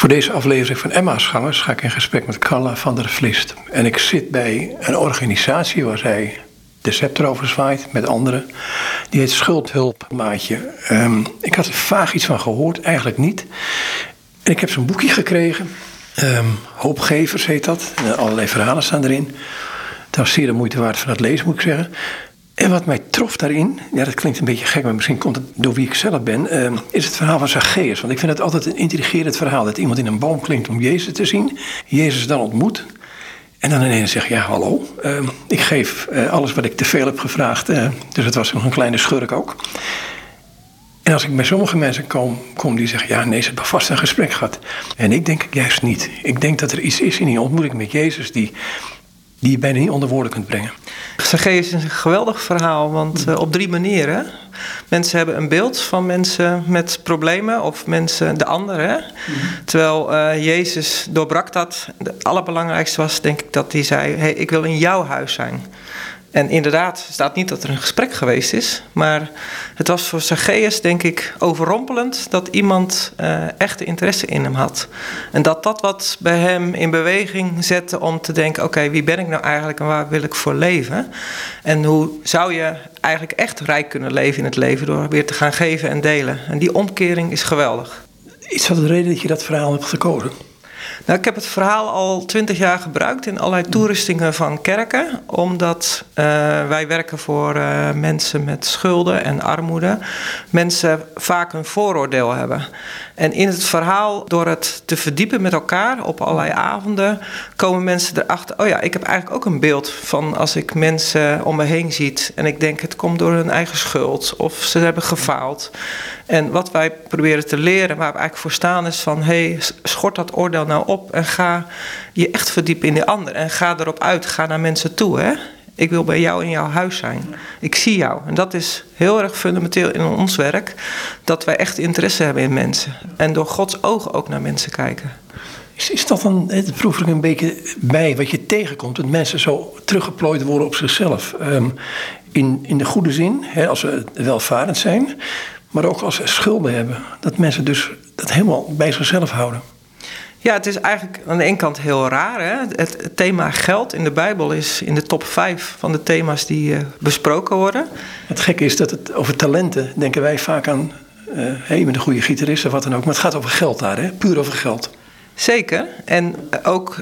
deze aflevering van Emmausgangers ga ik in gesprek met Carla van der Vlist. En ik zit bij een organisatie waar zij de scepter over zwaait met anderen. Die heet Schuldhulpmaatje. Ik had er vaag iets van gehoord, eigenlijk niet. En ik heb zo'n boekje gekregen. Hoopgevers heet dat. En allerlei verhalen staan erin. Het was zeer de moeite waard van het lezen, moet ik zeggen. En wat mij trof daarin, ja, dat klinkt een beetje gek, maar misschien komt het door wie ik zelf ben, is het verhaal van Zacchaeus. Want ik vind het altijd een intrigerend verhaal, dat iemand in een boom klimt om Jezus te zien, Jezus dan ontmoet, en dan ineens zegt, ja, hallo, ik geef alles wat ik te veel heb gevraagd, dus het was nog een kleine schurk ook. En als ik bij sommige mensen kom die zeggen, ja, nee, ze hebben vast een gesprek gehad. En ik denk juist niet. Ik denk dat er iets is in die ontmoeting met Jezus die je bijna niet onder woorden kunt brengen. Zacchaeus is een geweldig verhaal, want op 3 manieren. Mensen hebben een beeld van mensen met problemen of mensen de anderen. Terwijl Jezus doorbrak dat. Het allerbelangrijkste was, denk ik, dat hij zei, hey, ik wil in jouw huis zijn. En inderdaad, staat niet dat er een gesprek geweest is. Maar het was voor Zacchaeus, denk ik, overrompelend dat iemand echte interesse in hem had. En dat wat bij hem in beweging zette om te denken, oké, wie ben ik nou eigenlijk en waar wil ik voor leven? En hoe zou je eigenlijk echt rijk kunnen leven in het leven door weer te gaan geven en delen? En die omkering is geweldig. Is dat de reden dat je dat verhaal hebt gekozen? Nou, ik heb het verhaal al 20 jaar gebruikt in allerlei toerustingen van kerken. Omdat wij werken voor mensen met schulden en armoede. Mensen vaak een vooroordeel hebben. En in het verhaal, door het te verdiepen met elkaar op allerlei avonden, komen mensen erachter, oh ja, ik heb eigenlijk ook een beeld van als ik mensen om me heen ziet. En ik denk, het komt door hun eigen schuld of ze hebben gefaald. En wat wij proberen te leren, waar we eigenlijk voor staan, is van, hey, schort dat oordeel nou op en ga je echt verdiepen in de ander. En ga erop uit, ga naar mensen toe, hè. Ik wil bij jou in jouw huis zijn. Ik zie jou. En dat is heel erg fundamenteel in ons werk, dat wij echt interesse hebben in mensen. En door Gods ogen ook naar mensen kijken. Is dat dan, het proef ik een beetje bij, wat je tegenkomt, dat mensen zo teruggeplooid worden op zichzelf. In de goede zin, hè, als ze welvarend zijn, maar ook als ze schulden hebben. Dat mensen dus dat helemaal bij zichzelf houden. Ja, het is eigenlijk aan de ene kant heel raar. Hè? Het thema geld in de Bijbel is in de top 5 van de thema's die besproken worden. Het gekke is dat het over talenten denken wij vaak aan, je bent een goede gitarist of wat dan ook. Maar het gaat over geld daar, hè? Puur over geld. Zeker. En ook,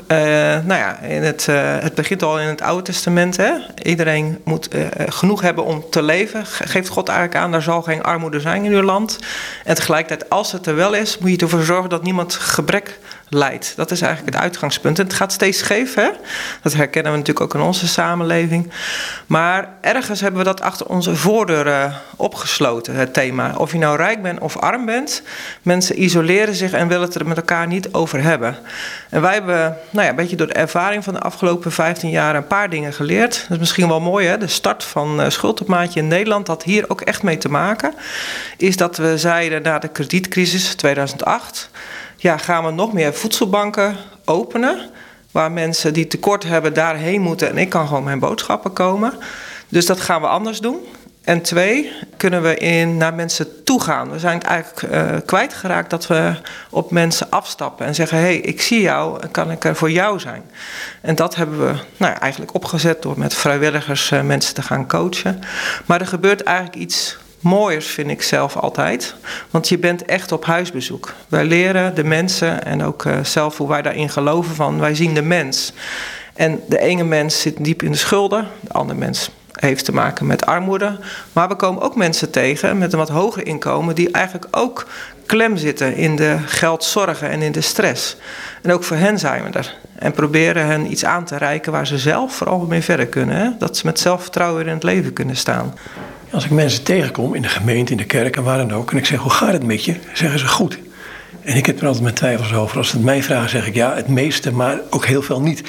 het begint al in het Oude Testament. Hè? Iedereen moet genoeg hebben om te leven. Geeft God eigenlijk aan, er zal geen armoede zijn in uw land. En tegelijkertijd, als het er wel is, moet je ervoor zorgen dat niemand gebrek lijdt. Dat is eigenlijk het uitgangspunt. En het gaat steeds scheef, hè? Dat herkennen we natuurlijk ook in onze samenleving. Maar ergens hebben we dat achter onze voordeur opgesloten, het thema. Of je nou rijk bent of arm bent, mensen isoleren zich en willen het er met elkaar niet over hebben. En wij hebben, een beetje door de ervaring van de afgelopen 15 jaar een paar dingen geleerd. Dat is misschien wel mooi, hè? De start van Schuldhulpmaatje in Nederland had hier ook echt mee te maken. Is dat we zeiden na de kredietcrisis 2008... ja, gaan we nog meer voedselbanken openen, waar mensen die tekort hebben daarheen moeten en ik kan gewoon mijn boodschappen komen. Dus dat gaan we anders doen. En 2, kunnen we naar mensen toe gaan. We zijn het eigenlijk kwijtgeraakt dat we op mensen afstappen en zeggen, hey, ik zie jou en kan ik er voor jou zijn. En dat hebben we eigenlijk opgezet door met vrijwilligers mensen te gaan coachen. Maar er gebeurt eigenlijk iets mooiers, vind ik zelf altijd. Want je bent echt op huisbezoek. Wij leren de mensen en ook zelf hoe wij daarin geloven van, wij zien de mens. En de ene mens zit diep in de schulden, de andere mens heeft te maken met armoede. Maar we komen ook mensen tegen met een wat hoger inkomen die eigenlijk ook klem zitten in de geldzorgen en in de stress. En ook voor hen zijn we er. En proberen hen iets aan te reiken waar ze zelf vooral mee verder kunnen. Hè? Dat ze met zelfvertrouwen in het leven kunnen staan. Als ik mensen tegenkom in de gemeente, in de kerk en waar dan ook, en ik zeg, hoe gaat het met je? Zeggen ze goed. En ik heb er altijd mijn twijfels over. Als ze het mij vragen, zeg ik ja, het meeste, maar ook heel veel niet.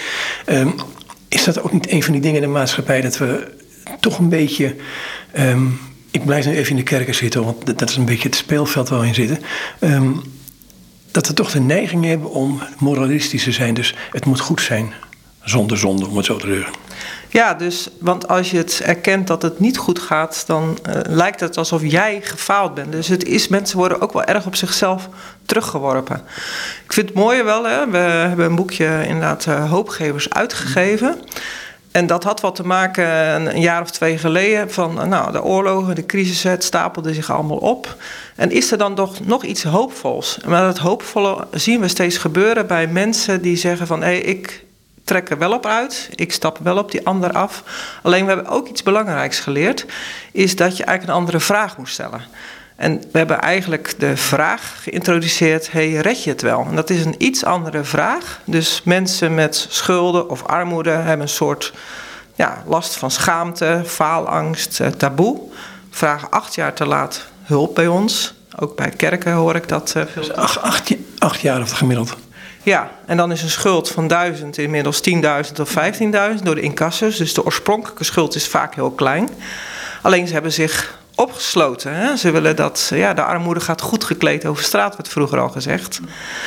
Is dat ook niet een van die dingen in de maatschappij dat we toch een beetje, ik blijf nu even in de kerken zitten, want dat is een beetje het speelveld waar we in zitten, dat we toch de neiging hebben om moralistisch te zijn. Dus het moet goed zijn, zonder zonde, om het zo te zeggen. Ja, dus, want als je het erkent dat het niet goed gaat, dan lijkt het alsof jij gefaald bent. Dus mensen worden ook wel erg op zichzelf teruggeworpen. Ik vind het mooie wel, hè? We hebben een boekje inderdaad Hoopgevers uitgegeven. En dat had wat te maken een jaar of 2 geleden van de oorlogen, de crisissen, het stapelde zich allemaal op. En is er dan toch nog iets hoopvols? Maar dat hoopvolle zien we steeds gebeuren bij mensen die zeggen van ik trek er wel op uit, ik stap wel op die ander af. Alleen we hebben ook iets belangrijks geleerd, is dat je eigenlijk een andere vraag moet stellen. En we hebben eigenlijk de vraag geïntroduceerd, red je het wel? En dat is een iets andere vraag. Dus mensen met schulden of armoede hebben een soort last van schaamte, faalangst, taboe. Vragen 8 jaar te laat hulp bij ons. Ook bij kerken hoor ik dat veel. Dus 8 jaar of gemiddeld. Ja, en dan is een schuld van 1000 inmiddels 10.000 of 15.000 door de incassers. Dus de oorspronkelijke schuld is vaak heel klein. Alleen ze hebben zich opgesloten. Hè? Ze willen dat de armoede gaat goed gekleed over straat, werd vroeger al gezegd.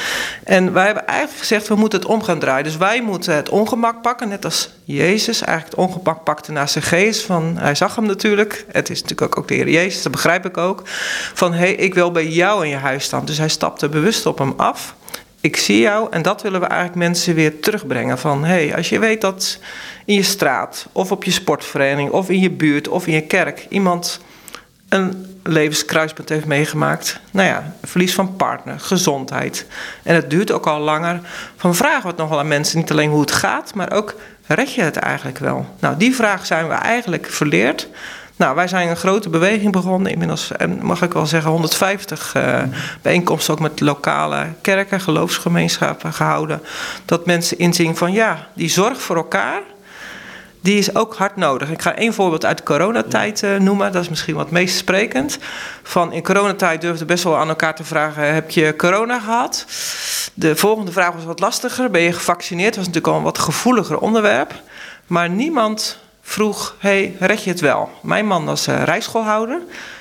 En wij hebben eigenlijk gezegd, we moeten het om gaan draaien. Dus wij moeten het ongemak pakken, net als Jezus eigenlijk het ongemak pakte naar zijn geest. Hij zag hem natuurlijk. Het is natuurlijk ook de Heer Jezus, dat begrijp ik ook. Van, ik wil bij jou in je huis staan. Dus hij stapte bewust op hem af. Ik zie jou en dat willen we eigenlijk mensen weer terugbrengen. Van, als je weet dat in je straat of op je sportvereniging of in je buurt of in je kerk iemand een levenskruispunt heeft meegemaakt. Verlies van partner, gezondheid. En het duurt ook al langer. Van vragen we het nogal aan mensen, niet alleen hoe het gaat, maar ook red je het eigenlijk wel? Die vraag zijn we eigenlijk verleerd. Wij zijn een grote beweging begonnen. Inmiddels, mag ik wel zeggen, 150 bijeenkomsten ook met lokale kerken, geloofsgemeenschappen gehouden. Dat mensen inzien van die zorg voor elkaar, die is ook hard nodig. Ik ga 1 voorbeeld uit de coronatijd noemen. Dat is misschien wat meest sprekend. In coronatijd durfden best wel aan elkaar te vragen, heb je corona gehad? De volgende vraag was wat lastiger. Ben je gevaccineerd? Dat was natuurlijk al een wat gevoeliger onderwerp. Maar niemand vroeg, red je het wel? Mijn man was rijschoolhouder.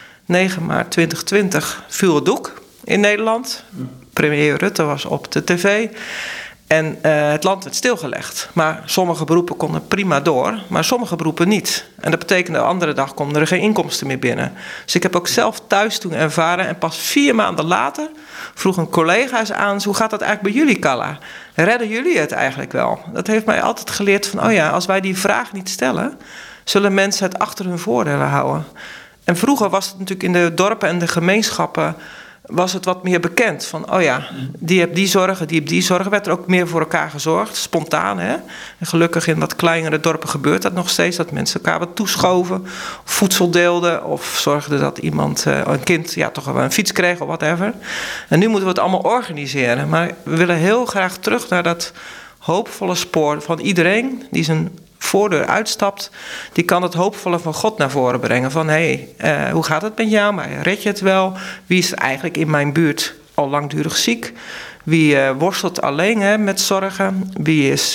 9 maart 2020 viel het doek in Nederland. Premier Rutte was op de tv. En het land werd stilgelegd. Maar sommige beroepen konden prima door, maar sommige beroepen niet. En dat betekende de andere dag konden er geen inkomsten meer binnen. Dus ik heb ook zelf thuis toen ervaren. En pas 4 maanden later vroeg een collega eens aan, hoe gaat dat eigenlijk bij jullie, Kalla? Redden jullie het eigenlijk wel? Dat heeft mij altijd geleerd van, als wij die vraag niet stellen, zullen mensen het achter hun voordelen houden. En vroeger was het natuurlijk in de dorpen en de gemeenschappen was het wat meer bekend. Van, die heeft die zorgen, die heeft die zorgen. Werd er ook meer voor elkaar gezorgd, spontaan. Hè? En gelukkig in wat kleinere dorpen gebeurt dat nog steeds. Dat mensen elkaar wat toeschoven, voedsel deelden. Of zorgden dat iemand, een kind, toch wel een fiets kreeg of whatever. En nu moeten we het allemaal organiseren. Maar we willen heel graag terug naar dat hoopvolle spoor van iedereen die zijn voordeur uitstapt, die kan het hoopvolle van God naar voren brengen. Van, hoe gaat het met jou? Maar red je het wel? Wie is eigenlijk in mijn buurt al langdurig ziek? Wie worstelt alleen met zorgen? Wie is,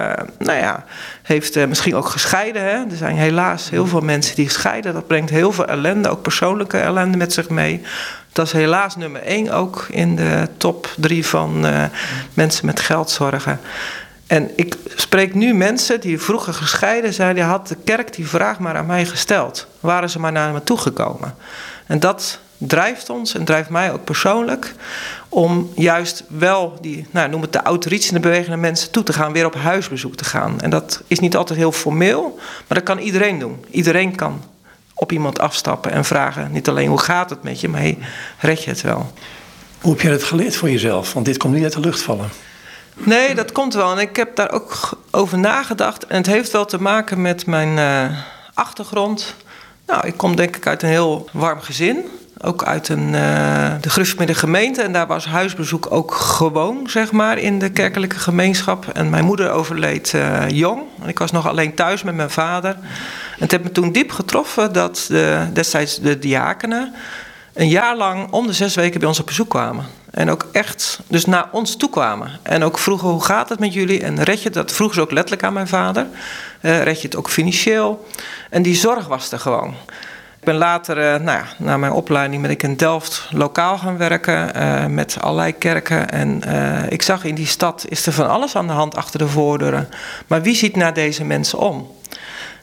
heeft misschien ook gescheiden. Hè? Er zijn helaas heel veel mensen die scheiden. Dat brengt heel veel ellende, ook persoonlijke ellende met zich mee. Dat is helaas nummer 1 ook in de top 3 van mensen met geldzorgen. En ik spreek nu mensen die vroeger gescheiden zijn, die had de kerk die vraag maar aan mij gesteld. Waren ze maar naar me toegekomen? En dat drijft ons en drijft mij ook persoonlijk om juist wel die, noem het de outreach in de bewegende mensen toe te gaan, weer op huisbezoek te gaan. En dat is niet altijd heel formeel, maar dat kan iedereen doen. Iedereen kan op iemand afstappen en vragen, niet alleen hoe gaat het met je, maar red je het wel? Hoe heb jij dat geleerd voor jezelf? Want dit komt niet uit de lucht vallen. Nee, dat komt wel. En ik heb daar ook over nagedacht. En het heeft wel te maken met mijn achtergrond. Ik kom denk ik uit een heel warm gezin. Ook uit de Grufsmidden gemeente. En daar was huisbezoek ook gewoon, zeg maar, in de kerkelijke gemeenschap. En mijn moeder overleed jong. En ik was nog alleen thuis met mijn vader. En het heeft me toen diep getroffen dat destijds de diakenen een jaar lang om de 6 weken bij ons op bezoek kwamen. En ook echt dus naar ons toe kwamen. En ook vroegen, hoe gaat het met jullie? En red je het? Dat vroegen ze ook letterlijk aan mijn vader. Red je het ook financieel? En die zorg was er gewoon. Ik ben later, na mijn opleiding ben ik in Delft lokaal gaan werken. Met allerlei kerken. En ik zag in die stad, is er van alles aan de hand achter de voordeuren. Maar wie ziet naar deze mensen om?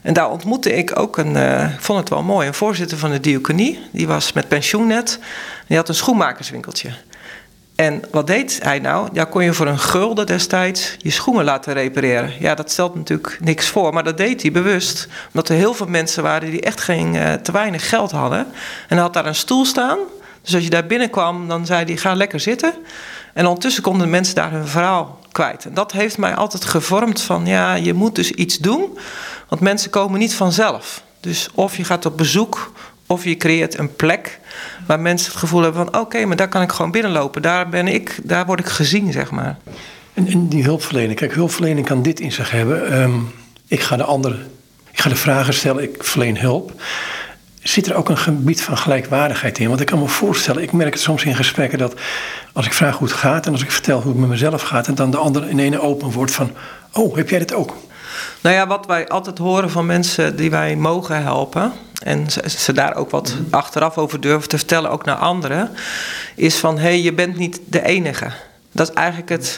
En daar ontmoette ik ook ik vond het wel mooi, een voorzitter van de diaconie. Die was met pensioen net. Die had een schoenmakerswinkeltje. En wat deed hij nou? Ja, kon je voor een gulden destijds je schoenen laten repareren. Ja, dat stelt natuurlijk niks voor, maar dat deed hij bewust. Omdat er heel veel mensen waren die echt te weinig geld hadden. En hij had daar een stoel staan. Dus als je daar binnenkwam, dan zei hij, ga lekker zitten. En ondertussen konden de mensen daar hun verhaal kwijt. En dat heeft mij altijd gevormd van, ja, je moet dus iets doen. Want mensen komen niet vanzelf. Dus of je gaat op bezoek, of je creëert een plek waar mensen het gevoel hebben van, oké, maar daar kan ik gewoon binnenlopen. Daar word ik gezien, zeg maar. En die hulpverlening, kijk, hulpverlening kan dit in zich hebben. Ik ga de vragen stellen, ik verleen hulp. Zit er ook een gebied van gelijkwaardigheid in? Want ik kan me voorstellen, ik merk het soms in gesprekken dat als ik vraag hoe het gaat en als ik vertel hoe het met mezelf gaat en dan de ander in ene open wordt van, oh, heb jij dit ook? Nou ja, wat wij altijd horen van mensen die wij mogen helpen en ze daar ook wat achteraf over durven te vertellen, ook naar anderen, is van, hé, je bent niet de enige. Dat is eigenlijk het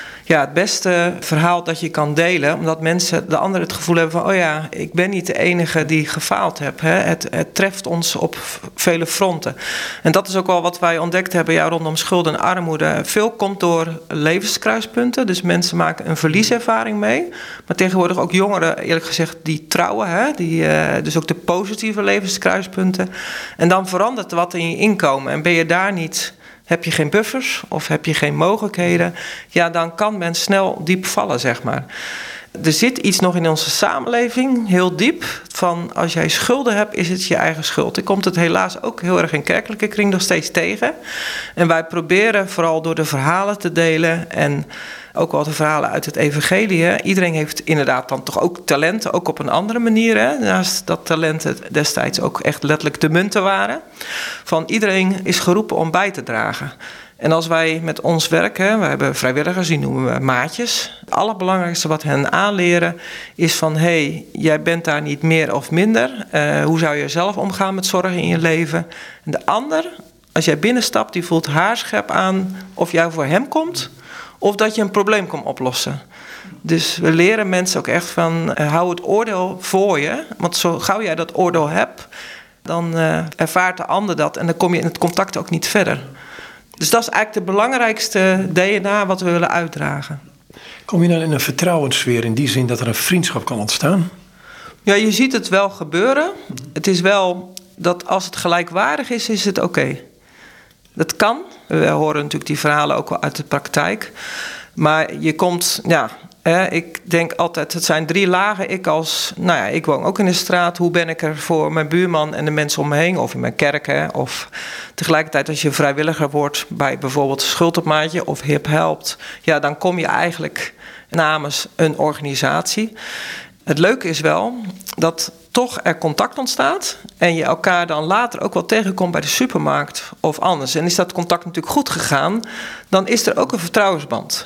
beste verhaal dat je kan delen, omdat de anderen het gevoel hebben van, oh ja, ik ben niet de enige die gefaald heb. Hè? Het treft ons op vele fronten. En dat is ook wel wat wij ontdekt hebben rondom schuld en armoede. Veel komt door levenskruispunten, dus mensen maken een verlieservaring mee. Maar tegenwoordig ook jongeren, eerlijk gezegd, die trouwen, hè? Dus ook de positieve levenskruispunten. En dan verandert wat in je inkomen en ben je daar niet. Heb je geen buffers of heb je geen mogelijkheden, ja, dan kan men snel diep vallen, zeg maar. Er zit iets nog in onze samenleving, heel diep, van als jij schulden hebt, is het je eigen schuld. Ik komt het helaas ook heel erg in kerkelijke kring nog steeds tegen. En wij proberen vooral door de verhalen te delen en ook wel de verhalen uit het evangelie. Iedereen heeft inderdaad dan toch ook talenten, ook op een andere manier. Hè? Naast dat talenten destijds ook echt letterlijk de munten waren. Van iedereen is geroepen om bij te dragen. En als wij met ons werken, we hebben vrijwilligers, die noemen we maatjes. Het allerbelangrijkste wat hen aanleren is van, hé, jij bent daar niet meer of minder. Hoe zou je zelf omgaan met zorgen in je leven? En de ander, als jij binnenstapt, die voelt haarscherp aan of jij voor hem komt of dat je een probleem komt oplossen. Dus we leren mensen ook echt van, hou het oordeel voor je. Want zo gauw jij dat oordeel hebt, dan ervaart de ander dat en dan kom je in het contact ook niet verder. Dus dat is eigenlijk de belangrijkste DNA wat we willen uitdragen. Kom je dan in een vertrouwenssfeer in die zin dat er een vriendschap kan ontstaan? Ja, je ziet het wel gebeuren. Het is wel dat als het gelijkwaardig is, is het oké. Dat kan. We horen natuurlijk die verhalen ook wel uit de praktijk. Maar je komt, ik denk altijd, het zijn 3 lagen. Ik woon ook in de straat. Hoe ben ik er voor mijn buurman en de mensen om me heen? Of in mijn kerk, of tegelijkertijd als je vrijwilliger wordt bij bijvoorbeeld Schuld op Maatje of Hip Helpt. Ja, dan kom je eigenlijk namens een organisatie. Het leuke is wel dat toch er contact ontstaat en je elkaar dan later ook wel tegenkomt bij de supermarkt of anders. En is dat contact natuurlijk goed gegaan, dan is er ook een vertrouwensband.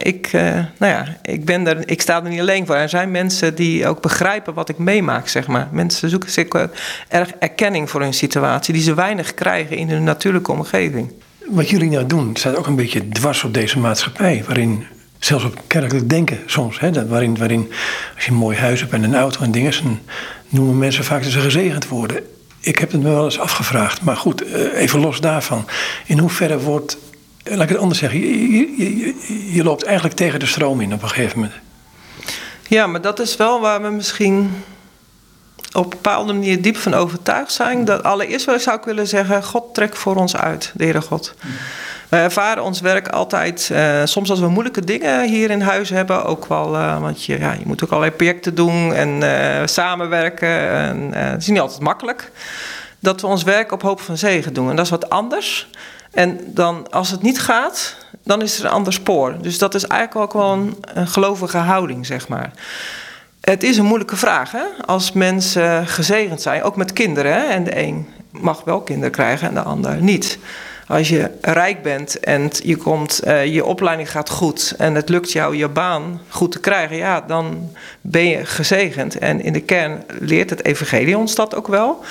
Ik sta er niet alleen voor. Er zijn mensen die ook begrijpen wat ik meemaak, zeg maar. Mensen zoeken zeker erg erkenning voor hun situatie die ze weinig krijgen in hun natuurlijke omgeving. Wat jullie nou doen, staat ook een beetje dwars op deze maatschappij, waarin zelfs op kerkelijk denken soms, waarin als je een mooi huis hebt en een auto en dingen, dan noemen mensen vaak dat ze gezegend worden. Ik heb het me wel eens afgevraagd, maar goed, even los daarvan. In hoeverre wordt, laat ik het anders zeggen, je loopt eigenlijk tegen de stroom in op een gegeven moment. Ja, maar dat is wel waar we misschien op een bepaalde manier diep van overtuigd zijn. Dat allereerst zou ik willen zeggen, God trekt voor ons uit, de Heere God. We ervaren ons werk altijd, soms als we moeilijke dingen hier in huis hebben, ook wel, want je moet ook allerlei projecten doen en samenwerken. En, het is niet altijd makkelijk. Dat we ons werk op hoop van zegen doen. En dat is wat anders. En dan, als het niet gaat, dan is er een ander spoor. Dus dat is eigenlijk ook wel een gelovige houding, zeg maar. Het is een moeilijke vraag, hè? Als mensen gezegend zijn, ook met kinderen. Hè? En de een mag wel kinderen krijgen en de ander niet. Als je rijk bent en je opleiding gaat goed en het lukt jou je baan goed te krijgen, ja, dan ben je gezegend. En in de kern leert het evangelie ons dat ook wel.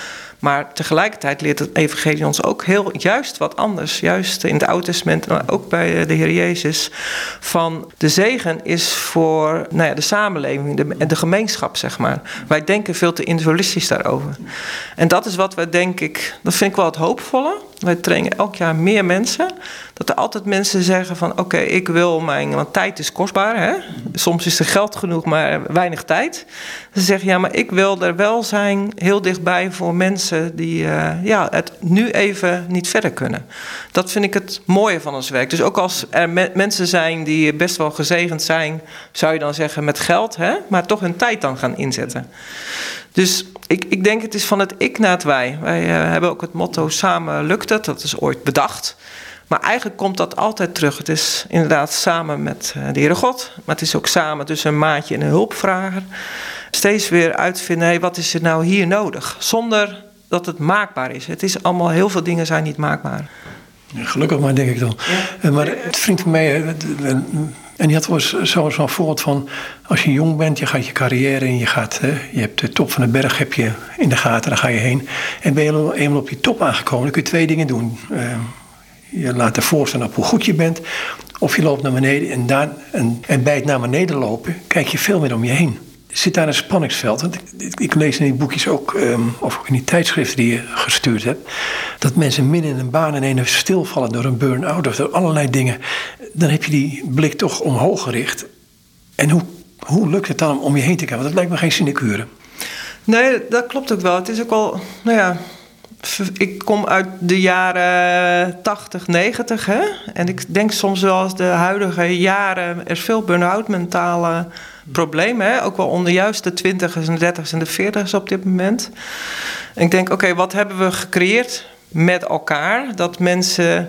Maar tegelijkertijd leert het evangelie ons ook juist wat anders. Juist in het Oude Testament, maar ook bij de Heer Jezus. Van de zegen is voor de samenleving en de gemeenschap, zeg maar. Wij denken veel te individualistisch daarover. En dat is wat wij, denk ik, dat vind ik wel het hoopvolle. Wij trainen elk jaar meer mensen. Dat er altijd mensen zeggen van oké, ik wil want tijd is kostbaar. Hè? Soms is er geld genoeg, maar weinig tijd. Ze zeggen ja, maar ik wil er wel zijn heel dichtbij voor mensen die het nu even niet verder kunnen. Dat vind ik het mooie van ons werk. Dus ook als er mensen zijn die best wel gezegend zijn, zou je dan zeggen met geld, hè? Maar toch hun tijd dan gaan inzetten. Dus ik denk het is van het ik naar het wij. Wij hebben ook het motto samen lukt het. Dat is ooit bedacht. Maar eigenlijk komt dat altijd terug. Het is inderdaad samen met de Heere God. Maar het is ook samen tussen een maatje en een hulpvrager. Steeds weer uitvinden, wat is er nou hier nodig? Zonder dat het maakbaar is. Het is allemaal, heel veel dingen zijn niet maakbaar. Ja, gelukkig maar, denk ik dan. Ja. Maar een vriend van mij, en die had wel eens zo'n voorbeeld van, als je jong bent, je gaat je carrière in, je hebt de top van de berg heb je in de gaten, daar ga je heen. En ben je eenmaal op die top aangekomen, dan kun je 2 dingen doen. Je laat ervoor staan op hoe goed je bent, of je loopt naar beneden en bij het naar beneden lopen, kijk je veel meer om je heen. Zit daar een spanningsveld? Want ik lees in die boekjes ook, of ook in die tijdschriften die je gestuurd hebt, dat mensen midden in een baan ineens stilvallen door een burn-out of door allerlei dingen. Dan heb je die blik toch omhoog gericht. En hoe lukt het dan om je heen te kijken? Want dat lijkt me geen sinecure. Nee, dat klopt ook wel. Het is ook wel, ik kom uit de jaren 80, 90. Hè? En ik denk soms wel als de huidige jaren, er is veel burn-out, mentale problemen. Hè? Ook wel onder juist de 20's en de 30's en de 40's op dit moment. En ik denk, oké, wat hebben we gecreëerd met elkaar? Dat mensen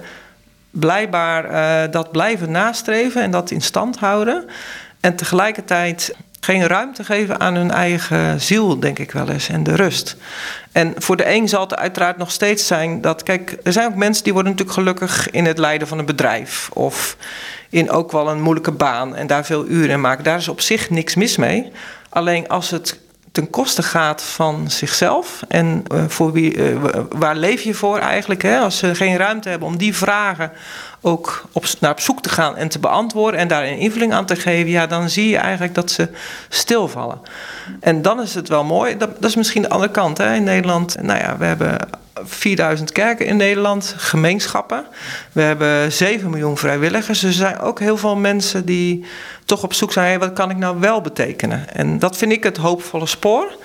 blijkbaar dat blijven nastreven en dat in stand houden. En tegelijkertijd geen ruimte geven aan hun eigen ziel, denk ik wel eens, en de rust. En voor de een zal het uiteraard nog steeds zijn dat, kijk, er zijn ook mensen die worden natuurlijk gelukkig in het leiden van een bedrijf of in ook wel een moeilijke baan en daar veel uren in maken. Daar is op zich niks mis mee. Alleen als het ten koste gaat van zichzelf en voor waar leef je voor eigenlijk? Hè? Als ze geen ruimte hebben om die vragen ook naar op zoek te gaan en te beantwoorden en daar een invulling aan te geven, ja, dan zie je eigenlijk dat ze stilvallen. En dan is het wel mooi. Dat is misschien de andere kant. Hè? In Nederland, we hebben 4000 kerken in Nederland, gemeenschappen. We hebben 7 miljoen vrijwilligers. Dus er zijn ook heel veel mensen die toch op zoek zijn, wat kan ik nou wel betekenen? En dat vind ik het hoopvolle spoor.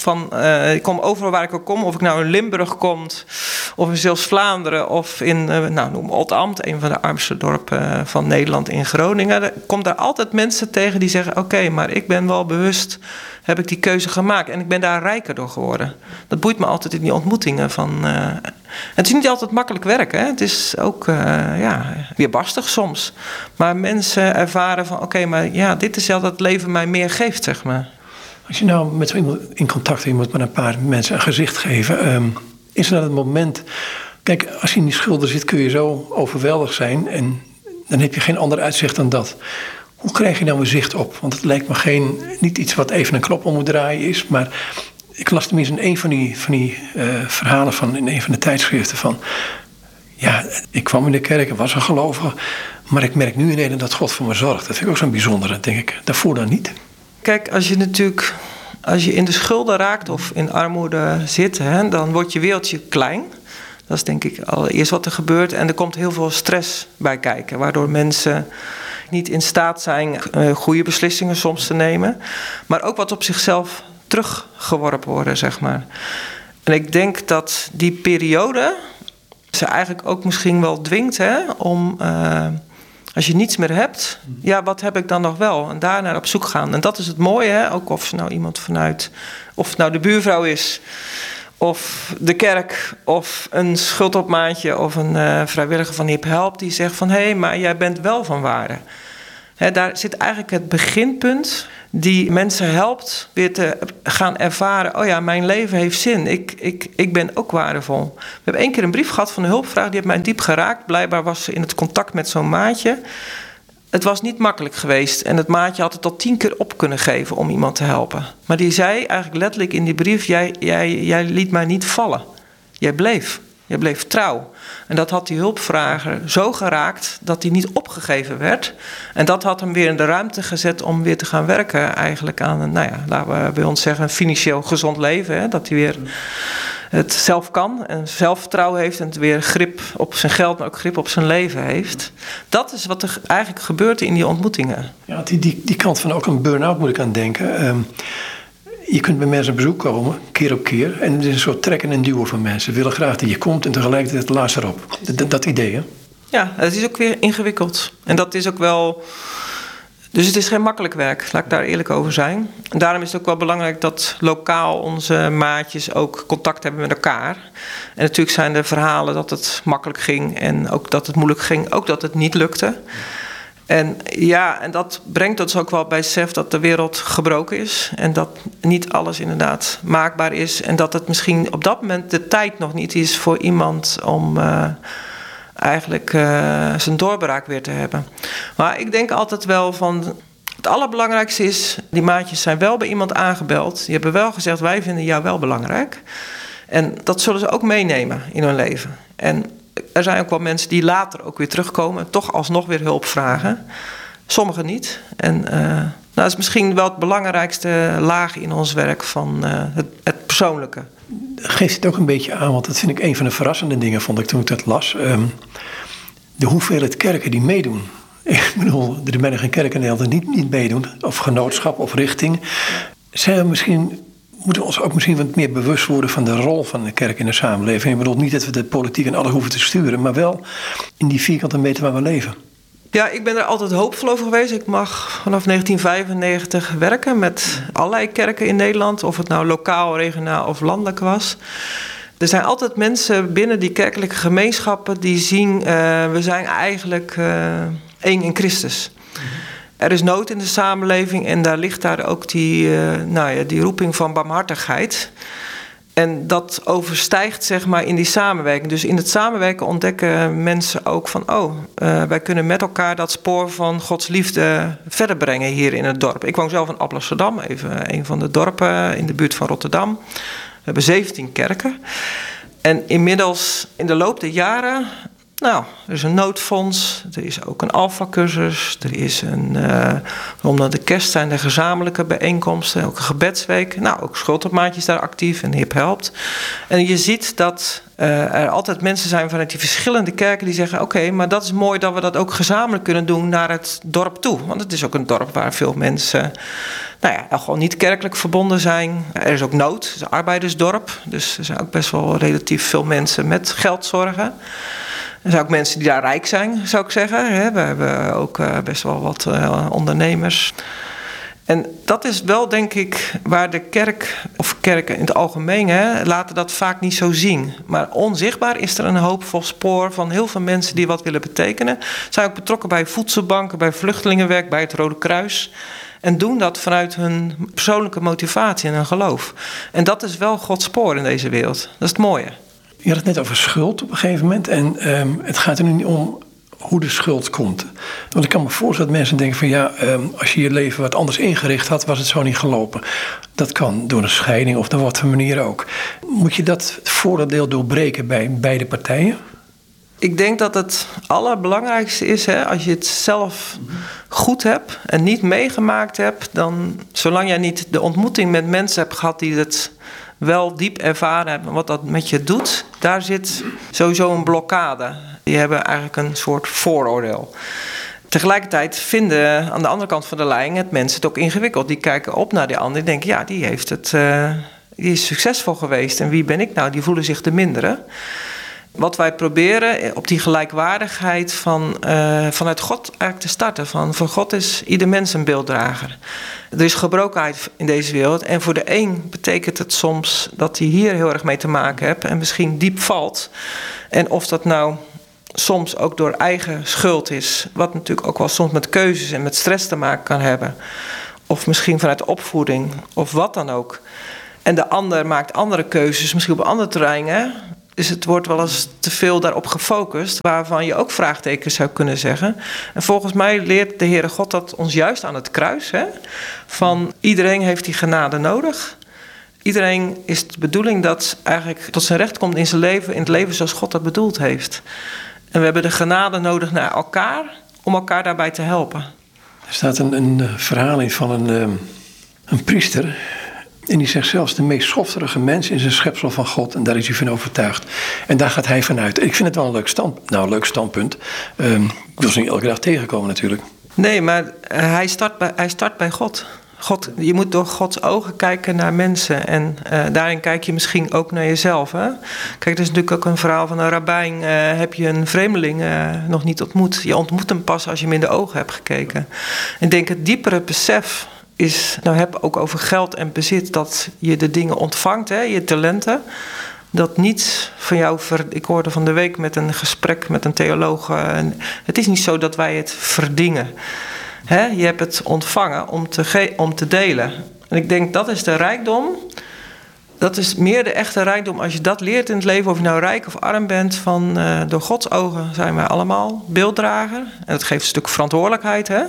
Ik kom overal waar ik ook kom, of ik nou in Limburg kom, of in zelfs Vlaanderen, of in noem Oldambt, een van de armste dorpen van Nederland in Groningen. Er komt daar altijd mensen tegen die zeggen, oké, maar ik ben wel bewust, heb ik die keuze gemaakt en ik ben daar rijker door geworden. Dat boeit me altijd in die ontmoetingen. Het is niet altijd makkelijk werken. Hè? Het is ook weerbarstig soms. Maar mensen ervaren van, oké, maar ja, dit is wel dat het leven mij meer geeft, zeg maar. Als je nou met zo iemand in contact bent, je moet met een paar mensen een gezicht geven. Is er dan het moment, kijk, als je in die schulden zit kun je zo overweldigd zijn en dan heb je geen ander uitzicht dan dat. Hoe krijg je nou een zicht op? Want het lijkt me niet iets wat even een knop om moet draaien is, maar ik las tenminste in een van die verhalen in een van de tijdschriften van, ja, ik kwam in de kerk, ik was een gelovige, maar ik merk nu in Nederland dat God voor me zorgt. Dat vind ik ook zo'n bijzondere, denk ik. Daarvoor dan niet. Kijk, als je in de schulden raakt of in armoede zit, hè, dan wordt je wereldje klein. Dat is denk ik allereerst wat er gebeurt. En er komt heel veel stress bij kijken, waardoor mensen niet in staat zijn goede beslissingen soms te nemen. Maar ook wat op zichzelf teruggeworpen worden, zeg maar. En ik denk dat die periode ze eigenlijk ook misschien wel dwingt, hè, om als je niets meer hebt, ja, wat heb ik dan nog wel? En daarnaar op zoek gaan. En dat is het mooie, hè? Ook of nou iemand of het nou de buurvrouw is, of de kerk, of een schuldopmaatje, of een vrijwilliger van Hip Help die zegt van, hé, maar jij bent wel van waarde. Hè, daar zit eigenlijk het beginpunt die mensen helpt weer te gaan ervaren, oh ja, mijn leven heeft zin, ik ben ook waardevol. We hebben 1 keer een brief gehad van een hulpvraag, die heeft mij diep geraakt. Blijkbaar was ze in het contact met zo'n maatje. Het was niet makkelijk geweest en het maatje had het tot 10 keer op kunnen geven om iemand te helpen. Maar die zei eigenlijk letterlijk in die brief, jij liet mij niet vallen. Jij bleef trouw. En dat had die hulpvrager zo geraakt dat hij niet opgegeven werd. En dat had hem weer in de ruimte gezet om weer te gaan werken eigenlijk aan, laten we bij ons zeggen, een financieel gezond leven. Hè? Dat hij weer het zelf kan en zelfvertrouwen heeft en weer grip op zijn geld, maar ook grip op zijn leven heeft. Dat is wat er eigenlijk gebeurt in die ontmoetingen. Ja, die kant van ook een burn-out moet ik aan denken. Je kunt bij mensen op bezoek komen, keer op keer. En het is een soort trekken en duwen van mensen. Ze willen graag dat je komt en tegelijkertijd laat ze erop. Dat idee, hè? Ja, het is ook weer ingewikkeld. En dat is ook wel... Dus het is geen makkelijk werk, laat ik daar eerlijk over zijn. En daarom is het ook wel belangrijk dat lokaal onze maatjes ook contact hebben met elkaar. En natuurlijk zijn er verhalen dat het makkelijk ging en ook dat het moeilijk ging. Ook dat het niet lukte. En dat brengt ons ook wel bij het besef dat de wereld gebroken is. En dat niet alles inderdaad maakbaar is. En dat het misschien op dat moment de tijd nog niet is voor iemand om zijn doorbraak weer te hebben. Maar ik denk altijd wel van... Het allerbelangrijkste is, die maatjes zijn wel bij iemand aangebeld. Die hebben wel gezegd, wij vinden jou wel belangrijk. En dat zullen ze ook meenemen in hun leven. En er zijn ook wel mensen die later ook weer terugkomen en toch alsnog weer hulp vragen. Sommigen niet. En dat is misschien wel het belangrijkste laag in ons werk van het persoonlijke. Geeft het ook een beetje aan, want dat vind ik een van de verrassende dingen, vond ik toen ik dat las. De hoeveelheid kerken die meedoen. Ik bedoel, er bijna geen kerken in Nederland die niet meedoen. Of genootschap of richting. Moeten we ons ook misschien wat meer bewust worden van de rol van de kerk in de samenleving. Ik bedoel niet dat we de politiek en alles hoeven te sturen, maar wel in die vierkante meter waar we leven. Ja, ik ben er altijd hoopvol over geweest. Ik mag vanaf 1995 werken met allerlei kerken in Nederland. Of het nou lokaal, regionaal of landelijk was. Er zijn altijd mensen binnen die kerkelijke gemeenschappen die zien... we zijn eigenlijk één in Christus. Er is nood in de samenleving en daar ligt daar ook die roeping van barmhartigheid. En dat overstijgt zeg maar in die samenwerking. Dus in het samenwerken ontdekken mensen ook van... wij kunnen met elkaar dat spoor van Gods liefde verder brengen hier in het dorp. Ik woon zelf in Alblasserdam, even een van de dorpen in de buurt van Rotterdam. We hebben 17 kerken. En inmiddels in de loop der jaren... er is een noodfonds, er is ook een alfa-cursus, er is omdat de kerst zijn er gezamenlijke bijeenkomsten, ook een gebedsweek. Ook schuldhulpmaatjes daar actief en HIP helpt. En je ziet dat er altijd mensen zijn vanuit die verschillende kerken die zeggen... oké, maar dat is mooi dat we dat ook gezamenlijk kunnen doen naar het dorp toe. Want het is ook een dorp waar veel mensen... gewoon niet kerkelijk verbonden zijn. Er is ook nood, het is een arbeidersdorp. Dus er zijn ook best wel relatief veel mensen met geldzorgen. Er zijn ook mensen die daar rijk zijn, zou ik zeggen. We hebben ook best wel wat ondernemers. En dat is wel, denk ik, waar de kerk, of kerken in het algemeen... laten dat vaak niet zo zien. Maar onzichtbaar is er een hoopvol spoor van heel veel mensen die wat willen betekenen. Zijn ook betrokken bij voedselbanken, bij vluchtelingenwerk, bij het Rode Kruis... En doen dat vanuit hun persoonlijke motivatie en hun geloof. En dat is wel Gods spoor in deze wereld. Dat is het mooie. Je had het net over schuld op een gegeven moment. En het gaat er nu niet om hoe de schuld komt. Want ik kan me voorstellen dat mensen denken van... als je je leven wat anders ingericht had, was het zo niet gelopen. Dat kan door een scheiding of op wat voor manier ook. Moet je dat vooroordeel doorbreken bij beide partijen? Ik denk dat het allerbelangrijkste is... als je het zelf goed hebt en niet meegemaakt hebt... dan, zolang jij niet de ontmoeting met mensen hebt gehad... die het wel diep ervaren hebben wat dat met je doet... daar zit sowieso een blokkade. Die hebben eigenlijk een soort vooroordeel. Tegelijkertijd vinden aan de andere kant van de lijn... het mensen het ook ingewikkeld. Die kijken op naar die ander en denken... die is succesvol geweest en wie ben ik nou? Die voelen zich de mindere... Wat wij proberen op die gelijkwaardigheid vanuit God eigenlijk te starten. Voor God is ieder mens een beelddrager. Er is gebrokenheid in deze wereld. En voor de een betekent het soms dat hij hier heel erg mee te maken heeft. En misschien diep valt. En of dat nou soms ook door eigen schuld is. Wat natuurlijk ook wel soms met keuzes en met stress te maken kan hebben. Of misschien vanuit de opvoeding. Of wat dan ook. En de ander maakt andere keuzes. Misschien op andere terreinen. Dus het wordt wel eens te veel daarop gefocust, waarvan je ook vraagtekens zou kunnen zeggen. En volgens mij leert de Heere God dat ons juist aan het kruis. Van iedereen heeft die genade nodig. Iedereen is de bedoeling dat eigenlijk tot zijn recht komt in zijn leven, in het leven zoals God dat bedoeld heeft. En we hebben de genade nodig naar elkaar, om elkaar daarbij te helpen. Er staat een verhaal in van een priester. En die zegt zelfs de meest schofterige mens is een schepsel van God. En daar is hij van overtuigd. En daar gaat hij vanuit. Ik vind het wel een leuk standpunt. Ik wil ze niet elke dag tegenkomen natuurlijk. Nee, maar hij start bij God. Je moet door Gods ogen kijken naar mensen. En daarin kijk je misschien ook naar jezelf. Hè? Kijk, er is natuurlijk ook een verhaal van een rabbijn. Heb je een vreemdeling nog niet ontmoet? Je ontmoet hem pas als je hem in de ogen hebt gekeken. En ik denk het diepere besef is, nou heb ook over geld en bezit, dat je de dingen ontvangt, hè, je talenten. Dat niets van jou, ik hoorde van de week met een gesprek met een theoloog. Het is niet zo dat wij het verdienen. Hè? Je hebt het ontvangen om te delen. En ik denk dat is de rijkdom. Dat is meer de echte rijkdom als je dat leert in het leven. Of je nou rijk of arm bent. Door Gods ogen zijn wij allemaal beelddrager. En dat geeft een stuk verantwoordelijkheid. Hè?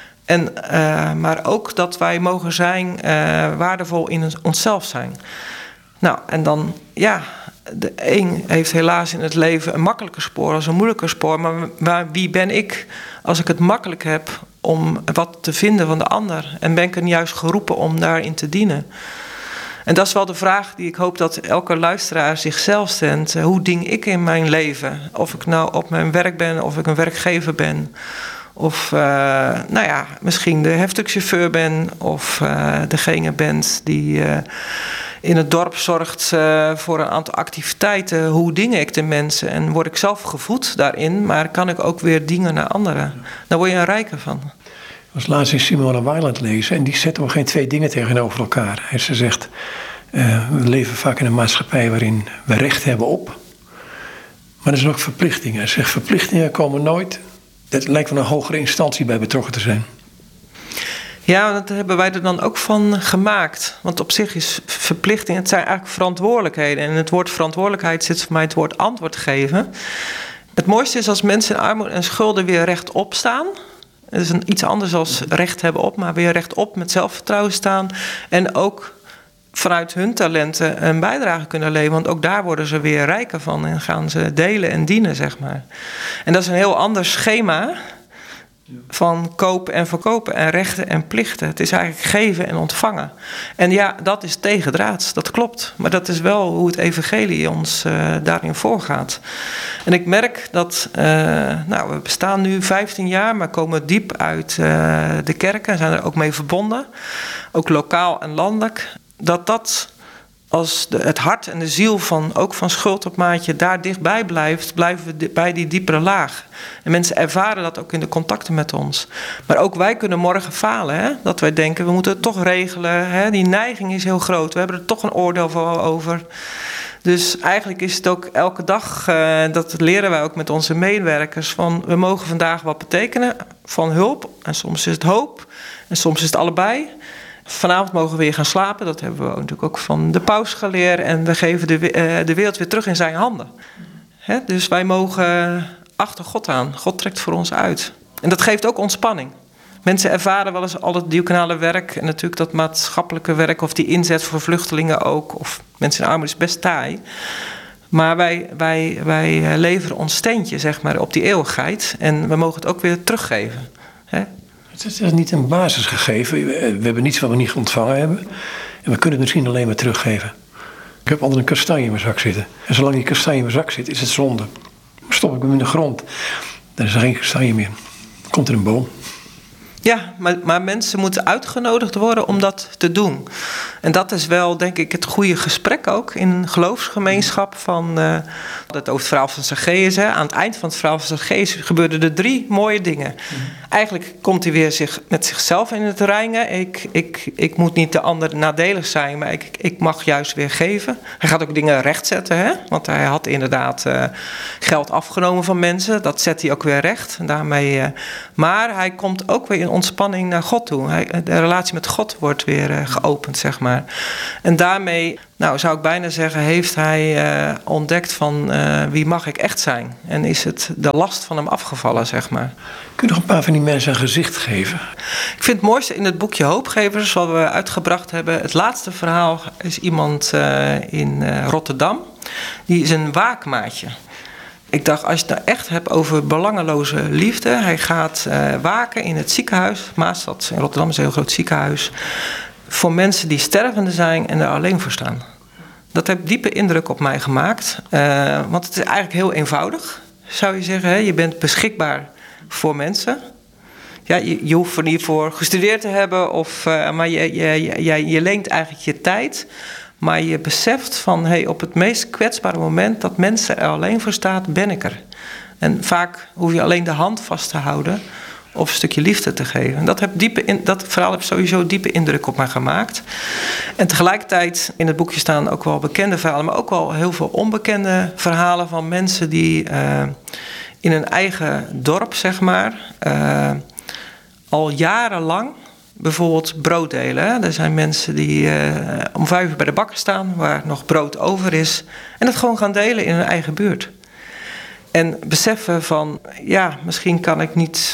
Maar ook dat wij mogen zijn waardevol in onszelf zijn. Nou, en dan, ja, de een heeft helaas in het leven een makkelijker spoor als een moeilijker spoor. Maar wie ben ik als ik het makkelijk heb om wat te vinden van de ander? En ben ik er juist geroepen om daarin te dienen? En dat is wel de vraag die ik hoop dat elke luisteraar zichzelf stelt. Hoe ding ik in mijn leven? Of ik nou op mijn werk ben, of ik een werkgever ben. Of misschien de hefstukchauffeur ben. Of degene bent die in het dorp zorgt voor een aantal activiteiten. Hoe ding ik de mensen? En word ik zelf gevoed daarin, maar kan ik ook weer dienen naar anderen? Daar word je een rijker van. Ik was laatst in Simone Weil aan het lezen en die zet ook geen twee dingen tegenover elkaar. En ze zegt, we leven vaak in een maatschappij waarin we recht hebben op. Maar er zijn ook verplichtingen. Ze zegt, verplichtingen komen nooit. Het lijkt wel een hogere instantie bij betrokken te zijn. Ja, dat hebben wij er dan ook van gemaakt. Want op zich is verplichting, het zijn eigenlijk verantwoordelijkheden. En in het woord verantwoordelijkheid zit voor mij het woord antwoord geven. Het mooiste is als mensen in armoede en schulden weer rechtop staan. Het is iets anders dan recht hebben op, maar weer rechtop met zelfvertrouwen staan. En ook vanuit hun talenten een bijdrage kunnen leveren. Want ook daar worden ze weer rijker van en gaan ze delen en dienen, zeg maar. En dat is een heel ander schema van kopen en verkopen en rechten en plichten. Het is eigenlijk geven en ontvangen. En ja, dat is tegendraads, dat klopt. Maar dat is wel hoe het evangelie ons daarin voorgaat. En ik merk dat, we bestaan nu 15 jaar, maar komen diep uit de kerken en zijn er ook mee verbonden. Ook lokaal en landelijk. Dat als het hart en de ziel van schuld op maatje daar dichtbij blijven we bij die diepere laag. En mensen ervaren dat ook in de contacten met ons. Maar ook wij kunnen morgen falen. Hè? Dat wij denken, we moeten het toch regelen. Hè? Die neiging is heel groot. We hebben er toch een oordeel van over. Dus eigenlijk is het ook elke dag, dat leren wij ook met onze medewerkers, van we mogen vandaag wat betekenen van hulp. En soms is het hoop. En soms is het allebei. Vanavond mogen we weer gaan slapen. Dat hebben we natuurlijk ook van de paus geleerd. En we geven de wereld weer terug in zijn handen. Dus wij mogen achter God aan. God trekt voor ons uit. En dat geeft ook ontspanning. Mensen ervaren wel eens al het diaconale werk. En natuurlijk dat maatschappelijke werk. Of die inzet voor vluchtelingen ook. Of mensen in armoede is best taai. Maar wij leveren ons steentje, zeg maar, op die eeuwigheid. En we mogen het ook weer teruggeven. Het is niet een basisgegeven. We hebben niets wat we niet ontvangen hebben. En we kunnen het misschien alleen maar teruggeven. Ik heb altijd een kastanje in mijn zak zitten. En zolang die kastanje in mijn zak zit, is het zonde. Stop ik hem in de grond, dan is er geen kastanje meer. Dan komt er een boom. Ja, maar mensen moeten uitgenodigd worden om dat te doen. En dat is wel, denk ik, het goede gesprek ook in een geloofsgemeenschap. Het over het verhaal van Zacchaeus. Aan het eind van het verhaal van Zacchaeus gebeurden er 3 mooie dingen. Eigenlijk komt hij weer met zichzelf in het reinen. Ik moet niet de ander nadelig zijn, maar ik mag juist weer geven. Hij gaat ook dingen rechtzetten, hè? Want hij had inderdaad geld afgenomen van mensen. Dat zet hij ook weer recht. En daarmee, maar hij komt ook weer in ontspanning naar God toe. De relatie met God wordt weer geopend, zeg maar. En daarmee, zou ik bijna zeggen, heeft hij ontdekt van wie mag ik echt zijn? En is het de last van hem afgevallen, zeg maar. Kun je nog een paar van die mensen een gezicht geven? Ik vind het mooiste in het boekje Hoopgevers, wat we uitgebracht hebben. Het laatste verhaal is iemand in Rotterdam. Die is een waakmaatje. Ik dacht, als je het nou echt hebt over belangeloze liefde. Hij gaat waken in het ziekenhuis. Maastad in Rotterdam is een heel groot ziekenhuis. Voor mensen die stervende zijn en er alleen voor staan. Dat heeft diepe indruk op mij gemaakt. Want het is eigenlijk heel eenvoudig, zou je zeggen. Hè? Je bent beschikbaar voor mensen. Ja, je hoeft er niet voor gestudeerd te hebben. Maar je leent eigenlijk je tijd. Maar je beseft van, op het meest kwetsbare moment dat mensen er alleen voor staat, ben ik er. En vaak hoef je alleen de hand vast te houden of een stukje liefde te geven. En dat verhaal heeft sowieso diepe indruk op mij gemaakt. En tegelijkertijd in het boekje staan ook wel bekende verhalen, maar ook wel heel veel onbekende verhalen van mensen die in hun eigen dorp, zeg maar, al jarenlang bijvoorbeeld brood delen. Hè? Er zijn mensen die om 5 uur bij de bakker staan, waar nog brood over is, en het gewoon gaan delen in hun eigen buurt. En beseffen van, misschien kan ik niet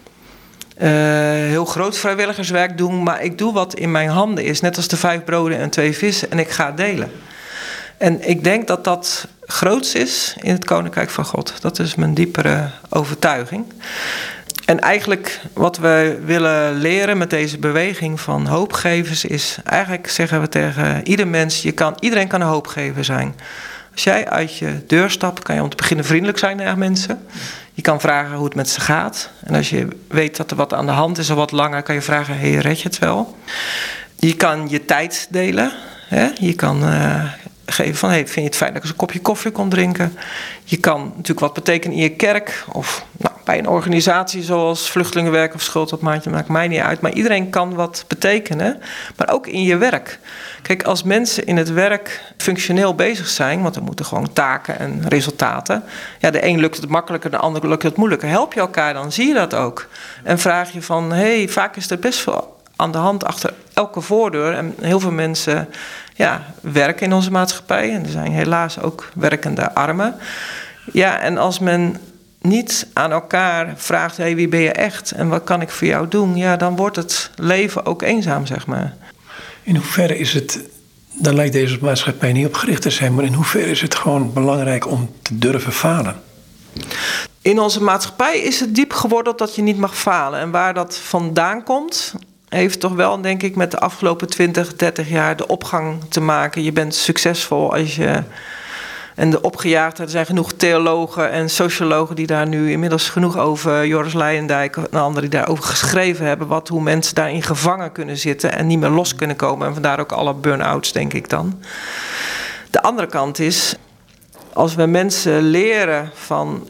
heel groot vrijwilligerswerk doen, maar ik doe wat in mijn handen is, net als de 5 broden en 2 vissen, en ik ga delen. En ik denk dat dat groots is in het Koninkrijk van God. Dat is mijn diepere overtuiging. En eigenlijk wat we willen leren met deze beweging van hoopgevers is, eigenlijk zeggen we tegen ieder mens, iedereen kan een hoopgever zijn. Als jij uit je deur stapt, kan je om te beginnen vriendelijk zijn naar mensen. Je kan vragen hoe het met ze gaat. En als je weet dat er wat aan de hand is, al wat langer, kan je vragen, red je het wel? Je kan je tijd delen. Hè? Je kan geven van, vind je het fijn dat ik eens een kopje koffie kon drinken? Je kan natuurlijk wat betekenen in je kerk of bij een organisatie zoals vluchtelingenwerk of schuldopmaatje, maakt mij niet uit. Maar iedereen kan wat betekenen, maar ook in je werk. Kijk, als mensen in het werk functioneel bezig zijn, want er moeten gewoon taken en resultaten. Ja, de een lukt het makkelijker, de ander lukt het moeilijker. Help je elkaar dan, zie je dat ook. En vraag je van, vaak is er best veel aan de hand achter elke voordeur. En heel veel mensen werken in onze maatschappij. En er zijn helaas ook werkende armen. Ja, en als men niet aan elkaar vraagt, wie ben je echt en wat kan ik voor jou doen? Ja, dan wordt het leven ook eenzaam, zeg maar. In hoeverre is het, daar lijkt deze maatschappij niet op gericht te zijn, maar in hoeverre is het gewoon belangrijk om te durven falen? In onze maatschappij is het diep geworden dat je niet mag falen. En waar dat vandaan komt, heeft toch wel, denk ik, met de afgelopen 20, 30 jaar de opgang te maken. Je bent succesvol als je. En de opgejaagdheid, er zijn genoeg theologen en sociologen die daar nu inmiddels genoeg over, Joris Leijendijk en anderen die daarover geschreven hebben, hoe mensen daarin gevangen kunnen zitten en niet meer los kunnen komen. En vandaar ook alle burn-outs, denk ik dan. De andere kant is, als we mensen leren van,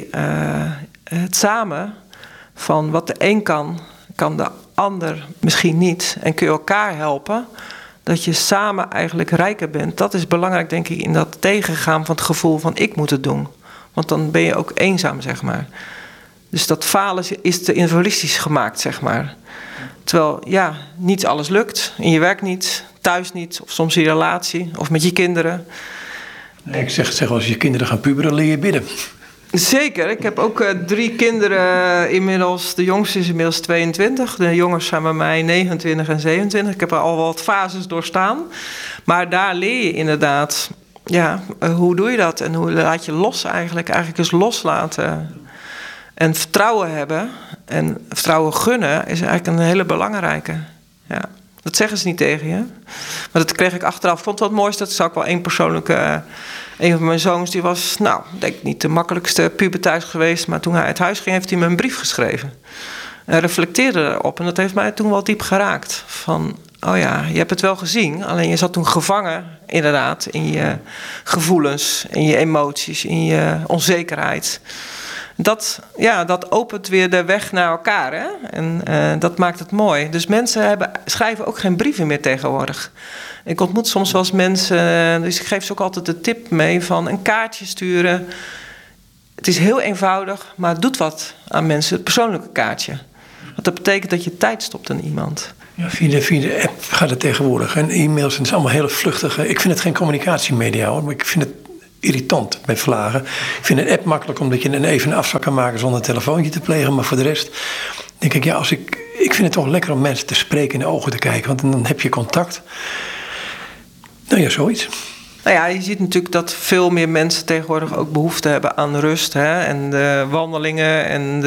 het samen, van wat de een kan de ander misschien niet, en kun je elkaar helpen, dat je samen eigenlijk rijker bent. Dat is belangrijk, denk ik, in dat tegengaan van het gevoel van ik moet het doen. Want dan ben je ook eenzaam, zeg maar. Dus dat falen is te individualistisch gemaakt, zeg maar. Terwijl, niet alles lukt. In je werk niet, thuis niet, of soms in je relatie, of met je kinderen. Nee, ik zeg als je kinderen gaan puberen, leer je bidden. Zeker. Ik heb ook 3 kinderen inmiddels. De jongste is inmiddels 22. De jongens zijn bij mij 29 en 27. Ik heb al wat fases doorstaan. Maar daar leer je inderdaad, hoe doe je dat? En hoe laat je los eigenlijk? Eigenlijk is loslaten en vertrouwen hebben en vertrouwen gunnen is eigenlijk een hele belangrijke. Ja. Dat zeggen ze niet tegen je. Maar dat kreeg ik achteraf. Ik vond het wel het mooiste. Dat is ook wel één persoonlijke. Een van mijn zoons die was, denk ik niet de makkelijkste puber thuis geweest. Maar toen hij uit huis ging, heeft hij me een brief geschreven. En reflecteerde erop. En dat heeft mij toen wel diep geraakt. Van, je hebt het wel gezien. Alleen je zat toen gevangen, inderdaad, in je gevoelens, in je emoties, in je onzekerheid. Dat opent weer de weg naar elkaar. Hè? En dat maakt het mooi. Dus mensen schrijven ook geen brieven meer tegenwoordig. Ik ontmoet soms wel eens mensen, dus ik geef ze ook altijd de tip mee van een kaartje sturen. Het is heel eenvoudig, maar het doet wat aan mensen, het persoonlijke kaartje. Want dat betekent dat je tijd stopt aan iemand. Ja, via de app gaat het tegenwoordig. En e-mails, het is allemaal hele vluchtige. Ik vind het geen communicatiemedia hoor, maar ik vind het irritant bij vlagen. Ik vind een app makkelijk omdat je even een afspraak kan maken zonder een telefoontje te plegen. Maar voor de rest denk ik, ik vind het toch lekker om mensen te spreken, in de ogen te kijken. Want dan heb je contact. Nou ja, zoiets. Nou ja, je ziet natuurlijk dat veel meer mensen tegenwoordig ook behoefte hebben aan rust. Hè? En de wandelingen en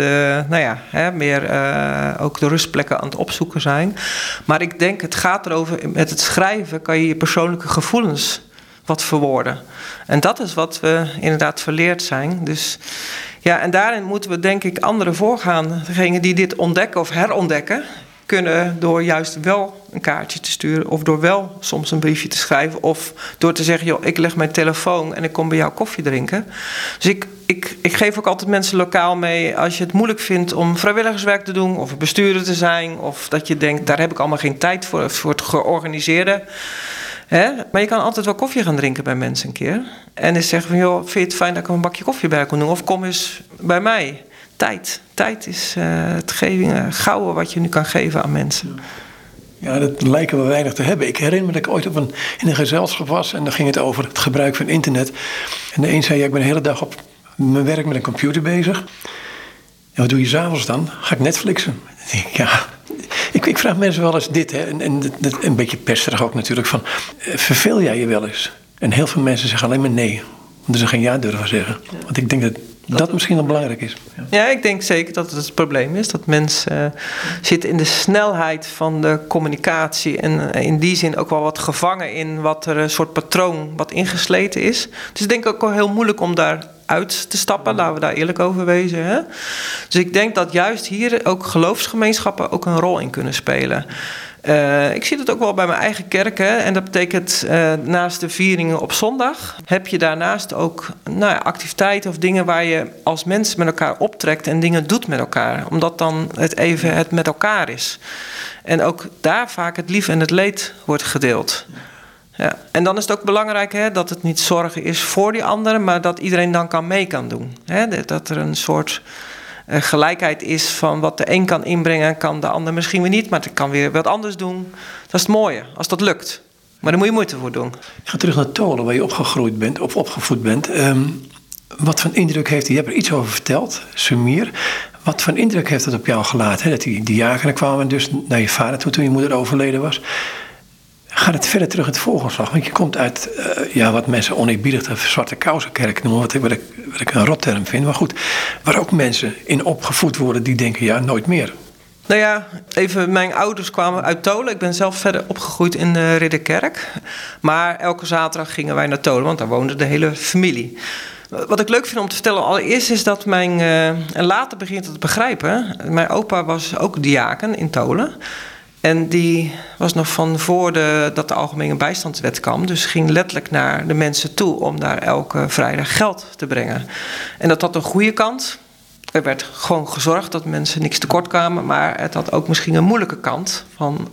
meer ook de rustplekken aan het opzoeken zijn. Maar ik denk, het gaat erover, met het schrijven kan je je persoonlijke gevoelens wat verwoorden. En dat is wat we inderdaad verleerd zijn. Dus ja, en daarin moeten we denk ik anderen voorgaan. Degenen die dit ontdekken of herontdekken, kunnen door juist wel een kaartje te sturen of door wel soms een briefje te schrijven of door te zeggen, joh, ik leg mijn telefoon en ik kom bij jou koffie drinken. Dus ik geef ook altijd mensen lokaal mee, als je het moeilijk vindt om vrijwilligerswerk te doen of bestuurder te zijn of dat je denkt, daar heb ik allemaal geen tijd voor het georganiseerde. Maar je kan altijd wel koffie gaan drinken bij mensen een keer. En eens zeggen van, joh, vind je het fijn dat ik een bakje koffie bij kon doen? Of kom eens bij mij. Tijd is het gouden wat je nu kan geven aan mensen. Ja, dat lijken we weinig te hebben. Ik herinner me dat ik ooit in een gezelschap was en dan ging het over het gebruik van internet. En de een zei, ja, ik ben de hele dag op mijn werk met een computer bezig. En wat doe je 's avonds dan? Ga ik Netflixen? Ja, ik vraag mensen wel eens dit, hè, en een beetje pesterig ook natuurlijk, van verveel jij je wel eens? En heel veel mensen zeggen alleen maar nee, omdat ze geen ja durven zeggen. Want ik denk dat misschien wel belangrijk is. Ja, ik denk zeker dat het probleem is. Dat mensen zitten in de snelheid van de communicatie. En in die zin ook wel wat gevangen in wat er een soort patroon wat ingesleten is. Dus ik denk ook wel heel moeilijk om daar uit te stappen. Laten we daar eerlijk over wezen. Hè? Dus ik denk dat juist hier ook geloofsgemeenschappen ook een rol in kunnen spelen. Ik zie dat ook wel bij mijn eigen kerk. Hè? En dat betekent naast de vieringen op zondag heb je daarnaast ook activiteiten of dingen waar je als mens met elkaar optrekt en dingen doet met elkaar. Omdat dan het met elkaar is. En ook daar vaak het lief en het leed wordt gedeeld. Ja. En dan is het ook belangrijk dat het niet zorgen is voor die anderen, maar dat iedereen dan mee kan doen. Hè? Dat er een soort gelijkheid is van wat de een kan inbrengen, kan de ander misschien weer niet, maar het kan weer wat anders doen. Dat is het mooie, als dat lukt. Maar daar moet je moeite voor doen. Ik ga terug naar Tolen, waar je opgegroeid bent of opgevoed bent. Wat voor indruk heeft hij? Je hebt er iets over verteld, Sumier. Wat voor indruk heeft dat op jou gelaten? Hè? Dat die diakenen kwamen dus naar je vader toe toen je moeder overleden was. Gaat het verder terug in het volgende? Want je komt uit wat mensen oneerbiedig de Zwarte Kousenkerk noemen, wat ik een rotterm vind. Maar goed, waar ook mensen in opgevoed worden die denken, ja, nooit meer. Nou ja, even, mijn ouders kwamen uit Tolen. Ik ben zelf verder opgegroeid in de Ridderkerk. Maar elke zaterdag gingen wij naar Tolen, want daar woonde de hele familie. Wat ik leuk vind om te vertellen allereerst is dat en later begint het te begrijpen. Mijn opa was ook diaken in Tolen. En die was nog van voor dat de Algemene Bijstandswet kwam. Dus ging letterlijk naar de mensen toe om daar elke vrijdag geld te brengen. En dat had een goede kant. Er werd gewoon gezorgd dat mensen niks tekort kwamen. Maar het had ook misschien een moeilijke kant.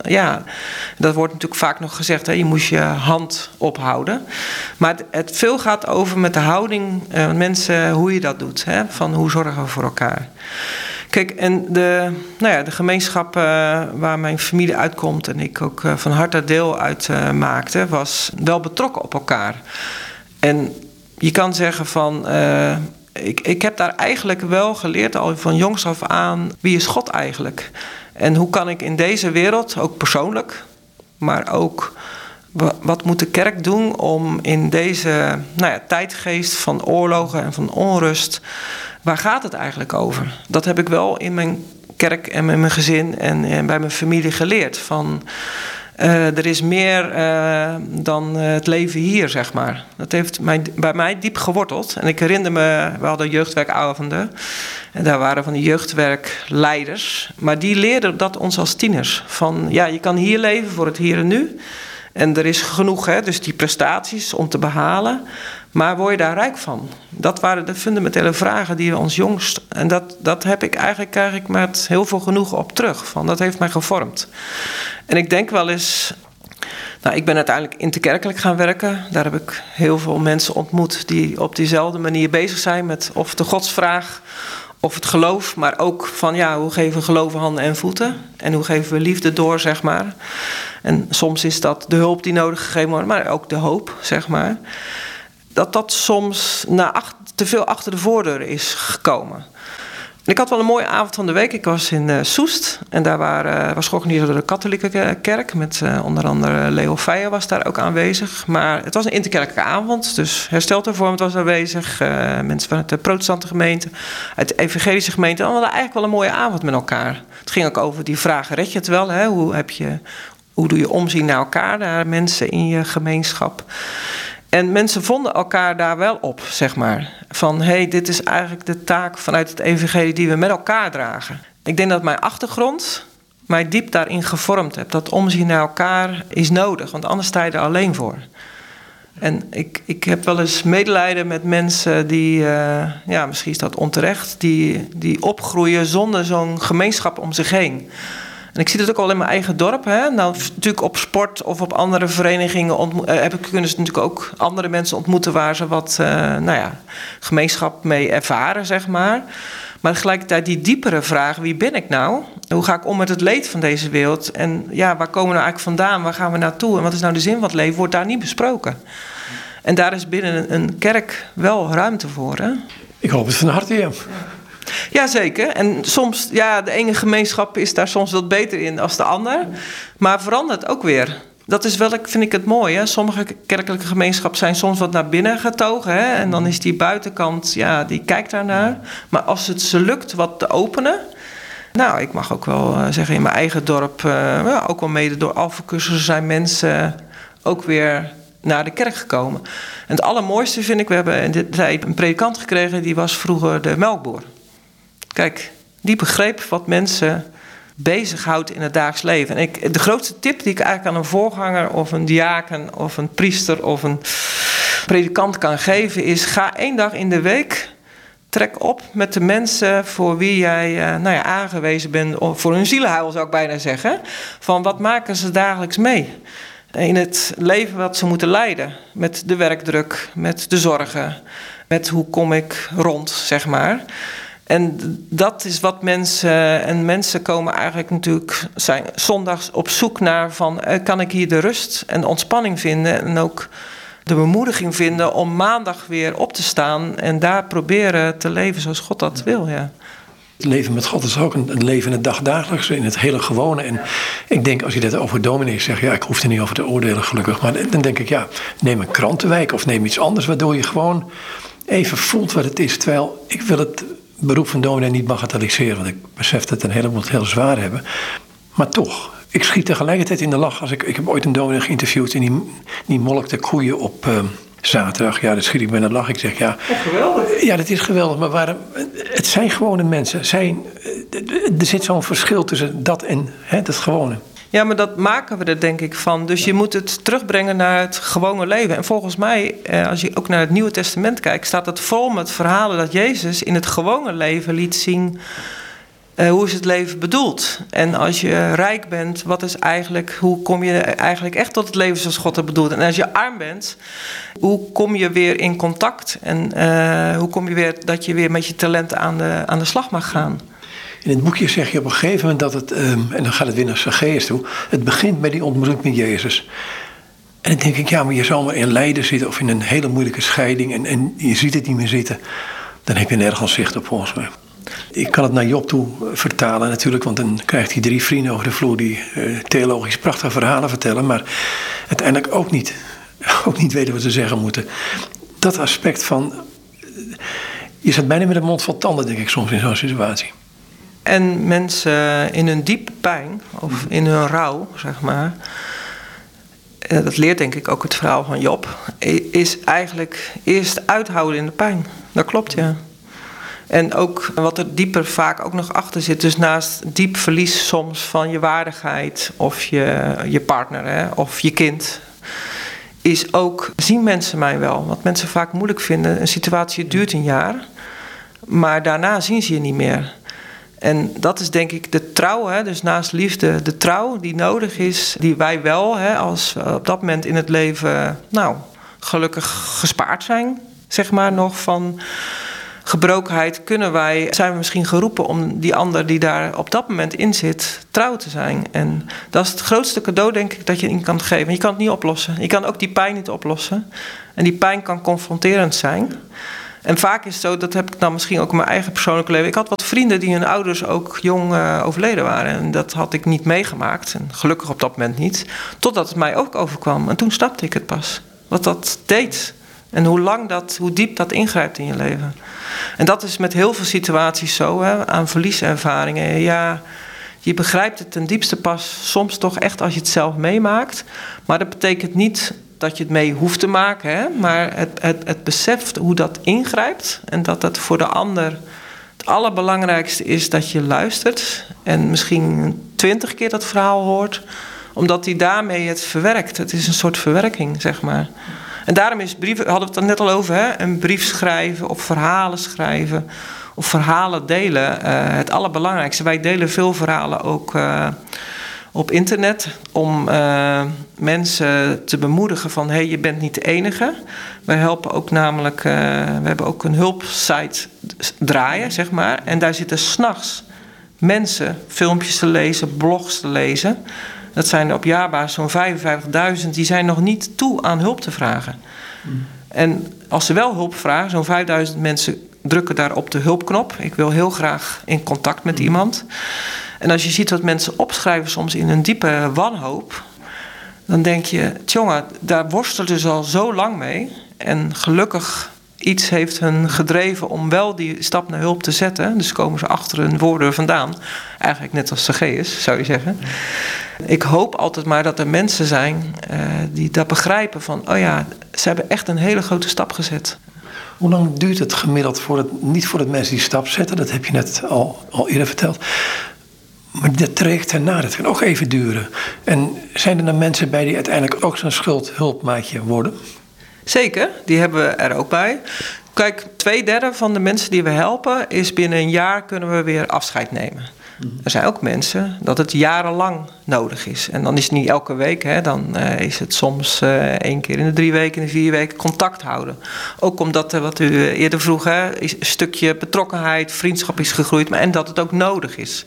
Dat wordt natuurlijk vaak nog gezegd. Hè, je moest je hand ophouden. Maar het veel gaat over met de houding mensen, hoe je dat doet. Hè, van hoe zorgen we voor elkaar. Kijk, en de gemeenschap waar mijn familie uitkomt en ik ook van harte deel uit maakte, was wel betrokken op elkaar. En je kan zeggen van, ik heb daar eigenlijk wel geleerd, al van jongs af aan, wie is God eigenlijk? En hoe kan ik in deze wereld, ook persoonlijk, maar ook wat moet de kerk doen om in deze tijdgeest van oorlogen en van onrust, waar gaat het eigenlijk over? Dat heb ik wel in mijn kerk en met mijn gezin en bij mijn familie geleerd. Er is meer dan het leven hier, zeg maar. Dat heeft bij mij diep geworteld. En ik herinner me, we hadden jeugdwerkavonden. En daar waren van die jeugdwerkleiders. Maar die leerden dat ons als tieners. Van ja, je kan hier leven voor het hier en nu. En er is genoeg, dus die prestaties om te behalen. Maar word je daar rijk van? Dat waren de fundamentele vragen die we ons jongst... En dat krijg ik met heel veel genoegen op terug. Dat heeft mij gevormd. En ik denk wel eens... ik ben uiteindelijk interkerkelijk gaan werken. Daar heb ik heel veel mensen ontmoet die op diezelfde manier bezig zijn met of de godsvraag Of het geloof, maar ook van hoe geven we geloven handen en voeten? En hoe geven we liefde door, zeg maar. En soms is dat de hulp die nodig gegeven wordt, maar ook de hoop, zeg maar. Dat soms te veel achter de voordeur is gekomen. Ik had wel een mooie avond van de week. Ik was in Soest en daar was georganiseerd door de katholieke kerk. Met onder andere Leo Feijer was daar ook aanwezig. Maar het was een interkerkelijke avond, dus Hersteltervormd was aanwezig. Mensen vanuit de protestante gemeente, uit de evangelische gemeente. En we hadden eigenlijk wel een mooie avond met elkaar. Het ging ook over die vragen, red je het wel? Hè? Hoe doe je omzien naar elkaar, naar mensen in je gemeenschap? En mensen vonden elkaar daar wel op, zeg maar. Van, dit is eigenlijk de taak vanuit het evangelie die we met elkaar dragen. Ik denk dat mijn achtergrond mij diep daarin gevormd heeft. Dat omzien naar elkaar is nodig, want anders sta je er alleen voor. En ik heb wel eens medelijden met mensen die, misschien is dat onterecht, die opgroeien zonder zo'n gemeenschap om zich heen. En ik zie dat ook al in mijn eigen dorp. Hè? Nou, natuurlijk op sport of op andere verenigingen kunnen ze natuurlijk ook andere mensen ontmoeten waar ze wat gemeenschap mee ervaren, zeg maar. Maar tegelijkertijd die diepere vraag, wie ben ik nou? Hoe ga ik om met het leed van deze wereld? En waar komen we nou eigenlijk vandaan? Waar gaan we naartoe? En wat is nou de zin van het leven? Wordt daar niet besproken. En daar is binnen een kerk wel ruimte voor. Hè? Ik hoop het van harte, ja. Jazeker. En soms, de ene gemeenschap is daar soms wat beter in dan de ander. Maar verandert ook weer. Dat is wel, vind ik het mooi. Hè? Sommige kerkelijke gemeenschappen zijn soms wat naar binnen getogen. Hè? En dan is die buitenkant, die kijkt daarnaar. Maar als het ze lukt wat te openen. Nou, ik mag ook wel zeggen in mijn eigen dorp. Ook wel mede door alfacursussen zijn mensen ook weer naar de kerk gekomen. En het allermooiste vind ik, we hebben in dit tijd een predikant gekregen. Die was vroeger de melkboer. Kijk, die begreep wat mensen bezighoudt in het dagelijks leven. En de grootste tip die ik eigenlijk aan een voorganger of een diaken of een priester of een predikant kan geven is: ga 1 dag in de week, trek op met de mensen voor wie jij aangewezen bent, of voor hun zielenheil zou ik bijna zeggen. Van wat maken ze dagelijks mee in het leven wat ze moeten leiden. Met de werkdruk, met de zorgen, met hoe kom ik rond, zeg maar. En dat is wat mensen komen eigenlijk natuurlijk, zijn zondags op zoek naar van, kan ik hier de rust en de ontspanning vinden en ook de bemoediging vinden om maandag weer op te staan en daar proberen te leven zoals God dat wil, ja. Het leven met God is ook een leven in het dagdagelijkse, in het hele gewone. En ik denk, als je dat over dominees zegt, ik hoef er niet over te oordelen gelukkig. Maar dan denk ik, neem een krantenwijk of neem iets anders, waardoor je gewoon even voelt wat het is. Terwijl ik wil het beroep van dominee niet bagatelliseren, want ik besef dat een heleboel het heel zwaar hebben. Maar toch, ik schiet tegelijkertijd in de lach. Ik heb ooit een dominee geïnterviewd en die molkte koeien op zaterdag. Ja, dat schiet ik met een lach. Ik zeg, geweldig. Ja, dat is geweldig, maar het zijn gewone mensen. Er zit zo'n verschil tussen dat en dat gewone. Ja, maar dat maken we er denk ik van. Dus je moet het terugbrengen naar het gewone leven. En volgens mij, als je ook naar het Nieuwe Testament kijkt, staat het vol met verhalen dat Jezus in het gewone leven liet zien hoe is het leven bedoeld. En als je rijk bent, hoe kom je eigenlijk echt tot het leven zoals God het bedoelt. En als je arm bent, hoe kom je weer in contact? En hoe kom je weer dat je weer met je talenten aan de slag mag gaan? In het boekje zeg je op een gegeven moment dat het, en dan gaat het weer naar Zacchaeus toe, het begint met die ontmoeting met Jezus. En dan denk ik, maar je zal maar in lijden zitten of in een hele moeilijke scheiding en je ziet het niet meer zitten. Dan heb je nergens zicht op, volgens mij. Ik kan het naar Job toe vertalen natuurlijk, want dan krijgt hij 3 vrienden over de vloer die theologisch prachtige verhalen vertellen, maar uiteindelijk ook niet weten wat ze zeggen moeten. Dat aspect van, je zit bijna met een mond vol tanden, denk ik soms in zo'n situatie. En mensen in hun diepe pijn, of in hun rouw, zeg maar, dat leert denk ik ook het verhaal van Job, is eigenlijk eerst uithouden in de pijn. Dat klopt, ja. En ook wat er dieper vaak ook nog achter zit, dus naast diep verlies soms van je waardigheid of je partner of je kind, is ook, zien mensen mij wel? Wat mensen vaak moeilijk vinden, een situatie duurt 1 jaar, maar daarna zien ze je niet meer. En dat is denk ik de trouw, dus naast liefde de trouw die nodig is, die wij wel, als we op dat moment in het leven, gelukkig gespaard zijn, zeg maar, nog van gebrokenheid zijn we misschien geroepen om die ander die daar op dat moment in zit, trouw te zijn. En dat is het grootste cadeau, denk ik, dat je in kan geven. Je kan het niet oplossen. Je kan ook die pijn niet oplossen. En die pijn kan confronterend zijn. En vaak is het zo, dat heb ik dan misschien ook in mijn eigen persoonlijke leven. Ik had wat vrienden die hun ouders ook jong overleden waren. En dat had ik niet meegemaakt. En gelukkig op dat moment niet. Totdat het mij ook overkwam. En toen snapte ik het pas. Wat dat deed. En hoe diep dat ingrijpt in je leven. En dat is met heel veel situaties zo, hè, aan verlieservaringen. Ja, je begrijpt het ten diepste pas soms toch echt als je het zelf meemaakt. Maar dat betekent niet dat je het mee hoeft te maken. Hè, maar het beseft hoe dat ingrijpt. En dat dat voor de ander het allerbelangrijkste is dat je luistert. En misschien 20 keer dat verhaal hoort. Omdat hij daarmee het verwerkt. Het is een soort verwerking, zeg maar. En daarom is brieven, hadden we het er net al over, hè? Een brief schrijven of verhalen schrijven of verhalen delen. Het allerbelangrijkste. Wij delen veel verhalen ook op internet om mensen te bemoedigen van hey, je bent niet de enige. Wij helpen ook namelijk, we hebben ook een hulpsite draaien, zeg maar. En daar zitten 's nachts mensen filmpjes te lezen, blogs te lezen. Dat zijn op jaarbasis zo'n 55.000. Die zijn nog niet toe aan hulp te vragen. En als ze wel hulp vragen, zo'n 5.000 mensen drukken daar op de hulpknop. Ik wil heel graag in contact met iemand. En als je ziet wat mensen opschrijven soms in een diepe wanhoop, dan denk je, tjonge, daar worstelen ze al zo lang mee. En gelukkig iets heeft hen gedreven om wel die stap naar hulp te zetten. Dus komen ze achter hun woorden vandaan. Eigenlijk net als Zacchaeus, zou je zeggen. Ik hoop altijd maar dat er mensen zijn die dat begrijpen van, oh ja, ze hebben echt een hele grote stap gezet. Hoe lang duurt het gemiddeld niet voordat mensen die stap zetten? Dat heb je net al eerder verteld. Maar dat traject daarna, dat kan ook even duren. En zijn er dan mensen bij die uiteindelijk ook zo'n schuldhulpmaatje worden? Zeker, die hebben we er ook bij. Kijk, 2/3 van de mensen die we helpen is binnen een jaar kunnen we weer afscheid nemen. Er zijn ook mensen dat het jarenlang nodig is. En dan is het niet elke week. Hè. Dan is het soms 1 keer in de 3 weken, in de 4 weken contact houden. Ook omdat, wat u eerder vroeg, hè, een stukje betrokkenheid, vriendschap is gegroeid. En dat het ook nodig is.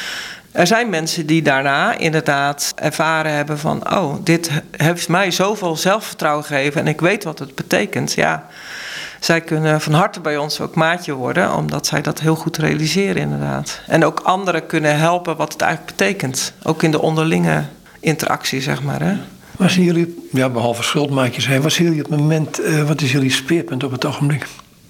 Er zijn mensen die daarna inderdaad ervaren hebben van, oh, dit heeft mij zoveel zelfvertrouwen gegeven en ik weet wat het betekent. Ja, zij kunnen van harte bij ons ook maatje worden, omdat zij dat heel goed realiseren inderdaad. En ook anderen kunnen helpen wat het eigenlijk betekent. Ook in de onderlinge interactie, zeg maar. Hè. Waar zien jullie, ja, behalve schuldmaatjes zijn, waar zien jullie op het moment, wat is jullie speerpunt op het ogenblik?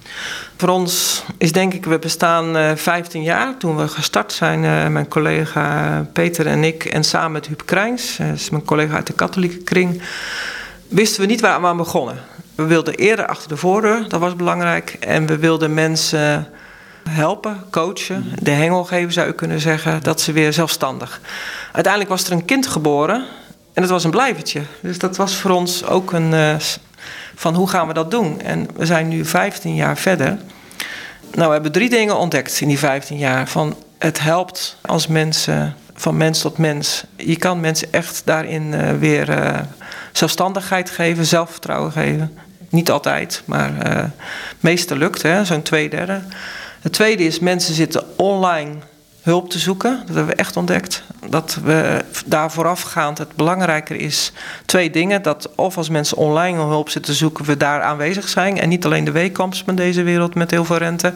Voor ons is denk ik, we bestaan 15 jaar. Toen we gestart zijn, mijn collega Peter en ik, en samen met Huub Krijns, dat is mijn collega uit de katholieke kring, wisten we niet waar we aan begonnen. We wilden eerder achter de voordeur, dat was belangrijk. En we wilden mensen helpen, coachen, de hengel geven zou je kunnen zeggen, dat ze weer zelfstandig. Uiteindelijk was er een kind geboren en het was een blijvertje. Dus dat was voor ons ook een van hoe gaan we dat doen? En we zijn nu 15 jaar verder. Nou, we hebben 3 dingen ontdekt in die 15 jaar. Van het helpt als mensen, van mens tot mens. Je kan mensen echt daarin weer zelfstandigheid geven, zelfvertrouwen geven. Niet altijd, maar meestal lukt, hè, zo'n 2/3. Het tweede is, mensen zitten online hulp te zoeken. Dat hebben we echt ontdekt. Dat we daar voorafgaand het belangrijker is 2 dingen. Dat of als mensen online hulp zitten zoeken, we daar aanwezig zijn. En niet alleen de weekkamps van deze wereld met heel veel rente.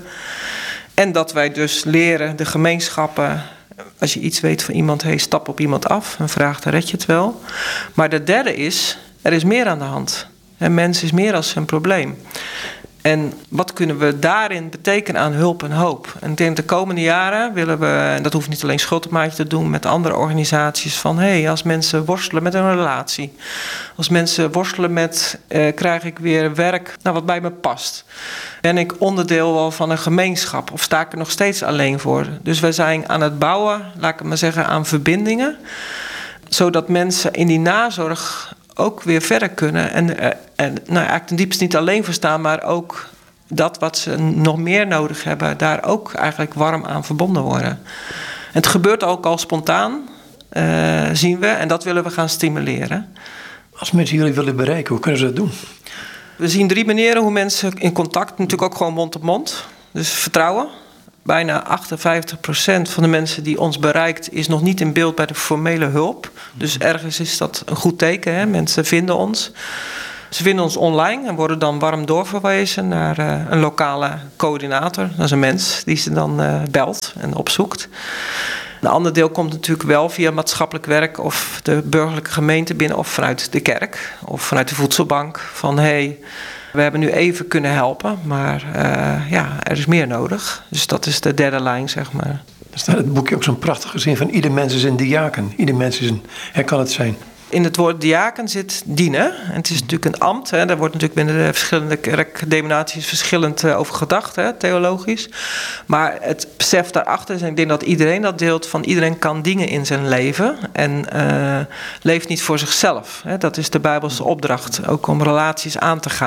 En dat wij dus leren de gemeenschappen. Als je iets weet van iemand, hey, stap op iemand af en vraag, dan red je het wel. Maar de derde is, er is meer aan de hand. En mens is meer als een probleem. En wat kunnen we daarin betekenen aan hulp en hoop? En ik denk de komende jaren willen we, en dat hoeft niet alleen Schuldhulpmaatje te doen, met andere organisaties, van hey, als mensen worstelen met een relatie. Als mensen worstelen met, krijg ik weer werk wat bij me past? Ben ik onderdeel wel van een gemeenschap of sta ik er nog steeds alleen voor? Dus we zijn aan het bouwen, laat ik het maar zeggen, aan verbindingen. Zodat mensen in die nazorg ook weer verder kunnen. En eigenlijk ten diepste niet alleen verstaan, maar ook dat wat ze nog meer nodig hebben, daar ook eigenlijk warm aan verbonden worden. En het gebeurt ook al spontaan, zien we, en dat willen we gaan stimuleren. Als mensen jullie willen bereiken, hoe kunnen ze dat doen? We zien 3 manieren hoe mensen in contact, natuurlijk ook gewoon mond op mond. dus vertrouwen. Bijna 58% van de mensen die ons bereikt is nog niet in beeld bij de formele hulp. Dus ergens is dat een goed teken. Hè? Mensen vinden ons. Ze vinden ons online en worden dan warm doorverwezen naar een lokale coördinator. Dat is een mens die ze dan belt en opzoekt. Een ander deel komt natuurlijk wel via maatschappelijk werk of de burgerlijke gemeente binnen of vanuit de kerk of vanuit de voedselbank. Van we hebben nu even kunnen helpen, maar er is meer nodig. Dus dat is de derde lijn, zeg maar. Er staat in het boekje ook zo'n prachtige zin van ieder mens is een diaken. Ieder mens is hij kan het zijn. In het woord diaken zit dienen. En het is natuurlijk een ambt. Hè. Daar wordt natuurlijk binnen de verschillende kerkdenominaties verschillend over gedacht, hè, theologisch. Maar het besef daarachter is, en ik denk dat iedereen dat deelt, van iedereen kan dingen in zijn leven. En leeft niet voor zichzelf. Hè. Dat is de Bijbelse opdracht, ook om relaties aan te gaan.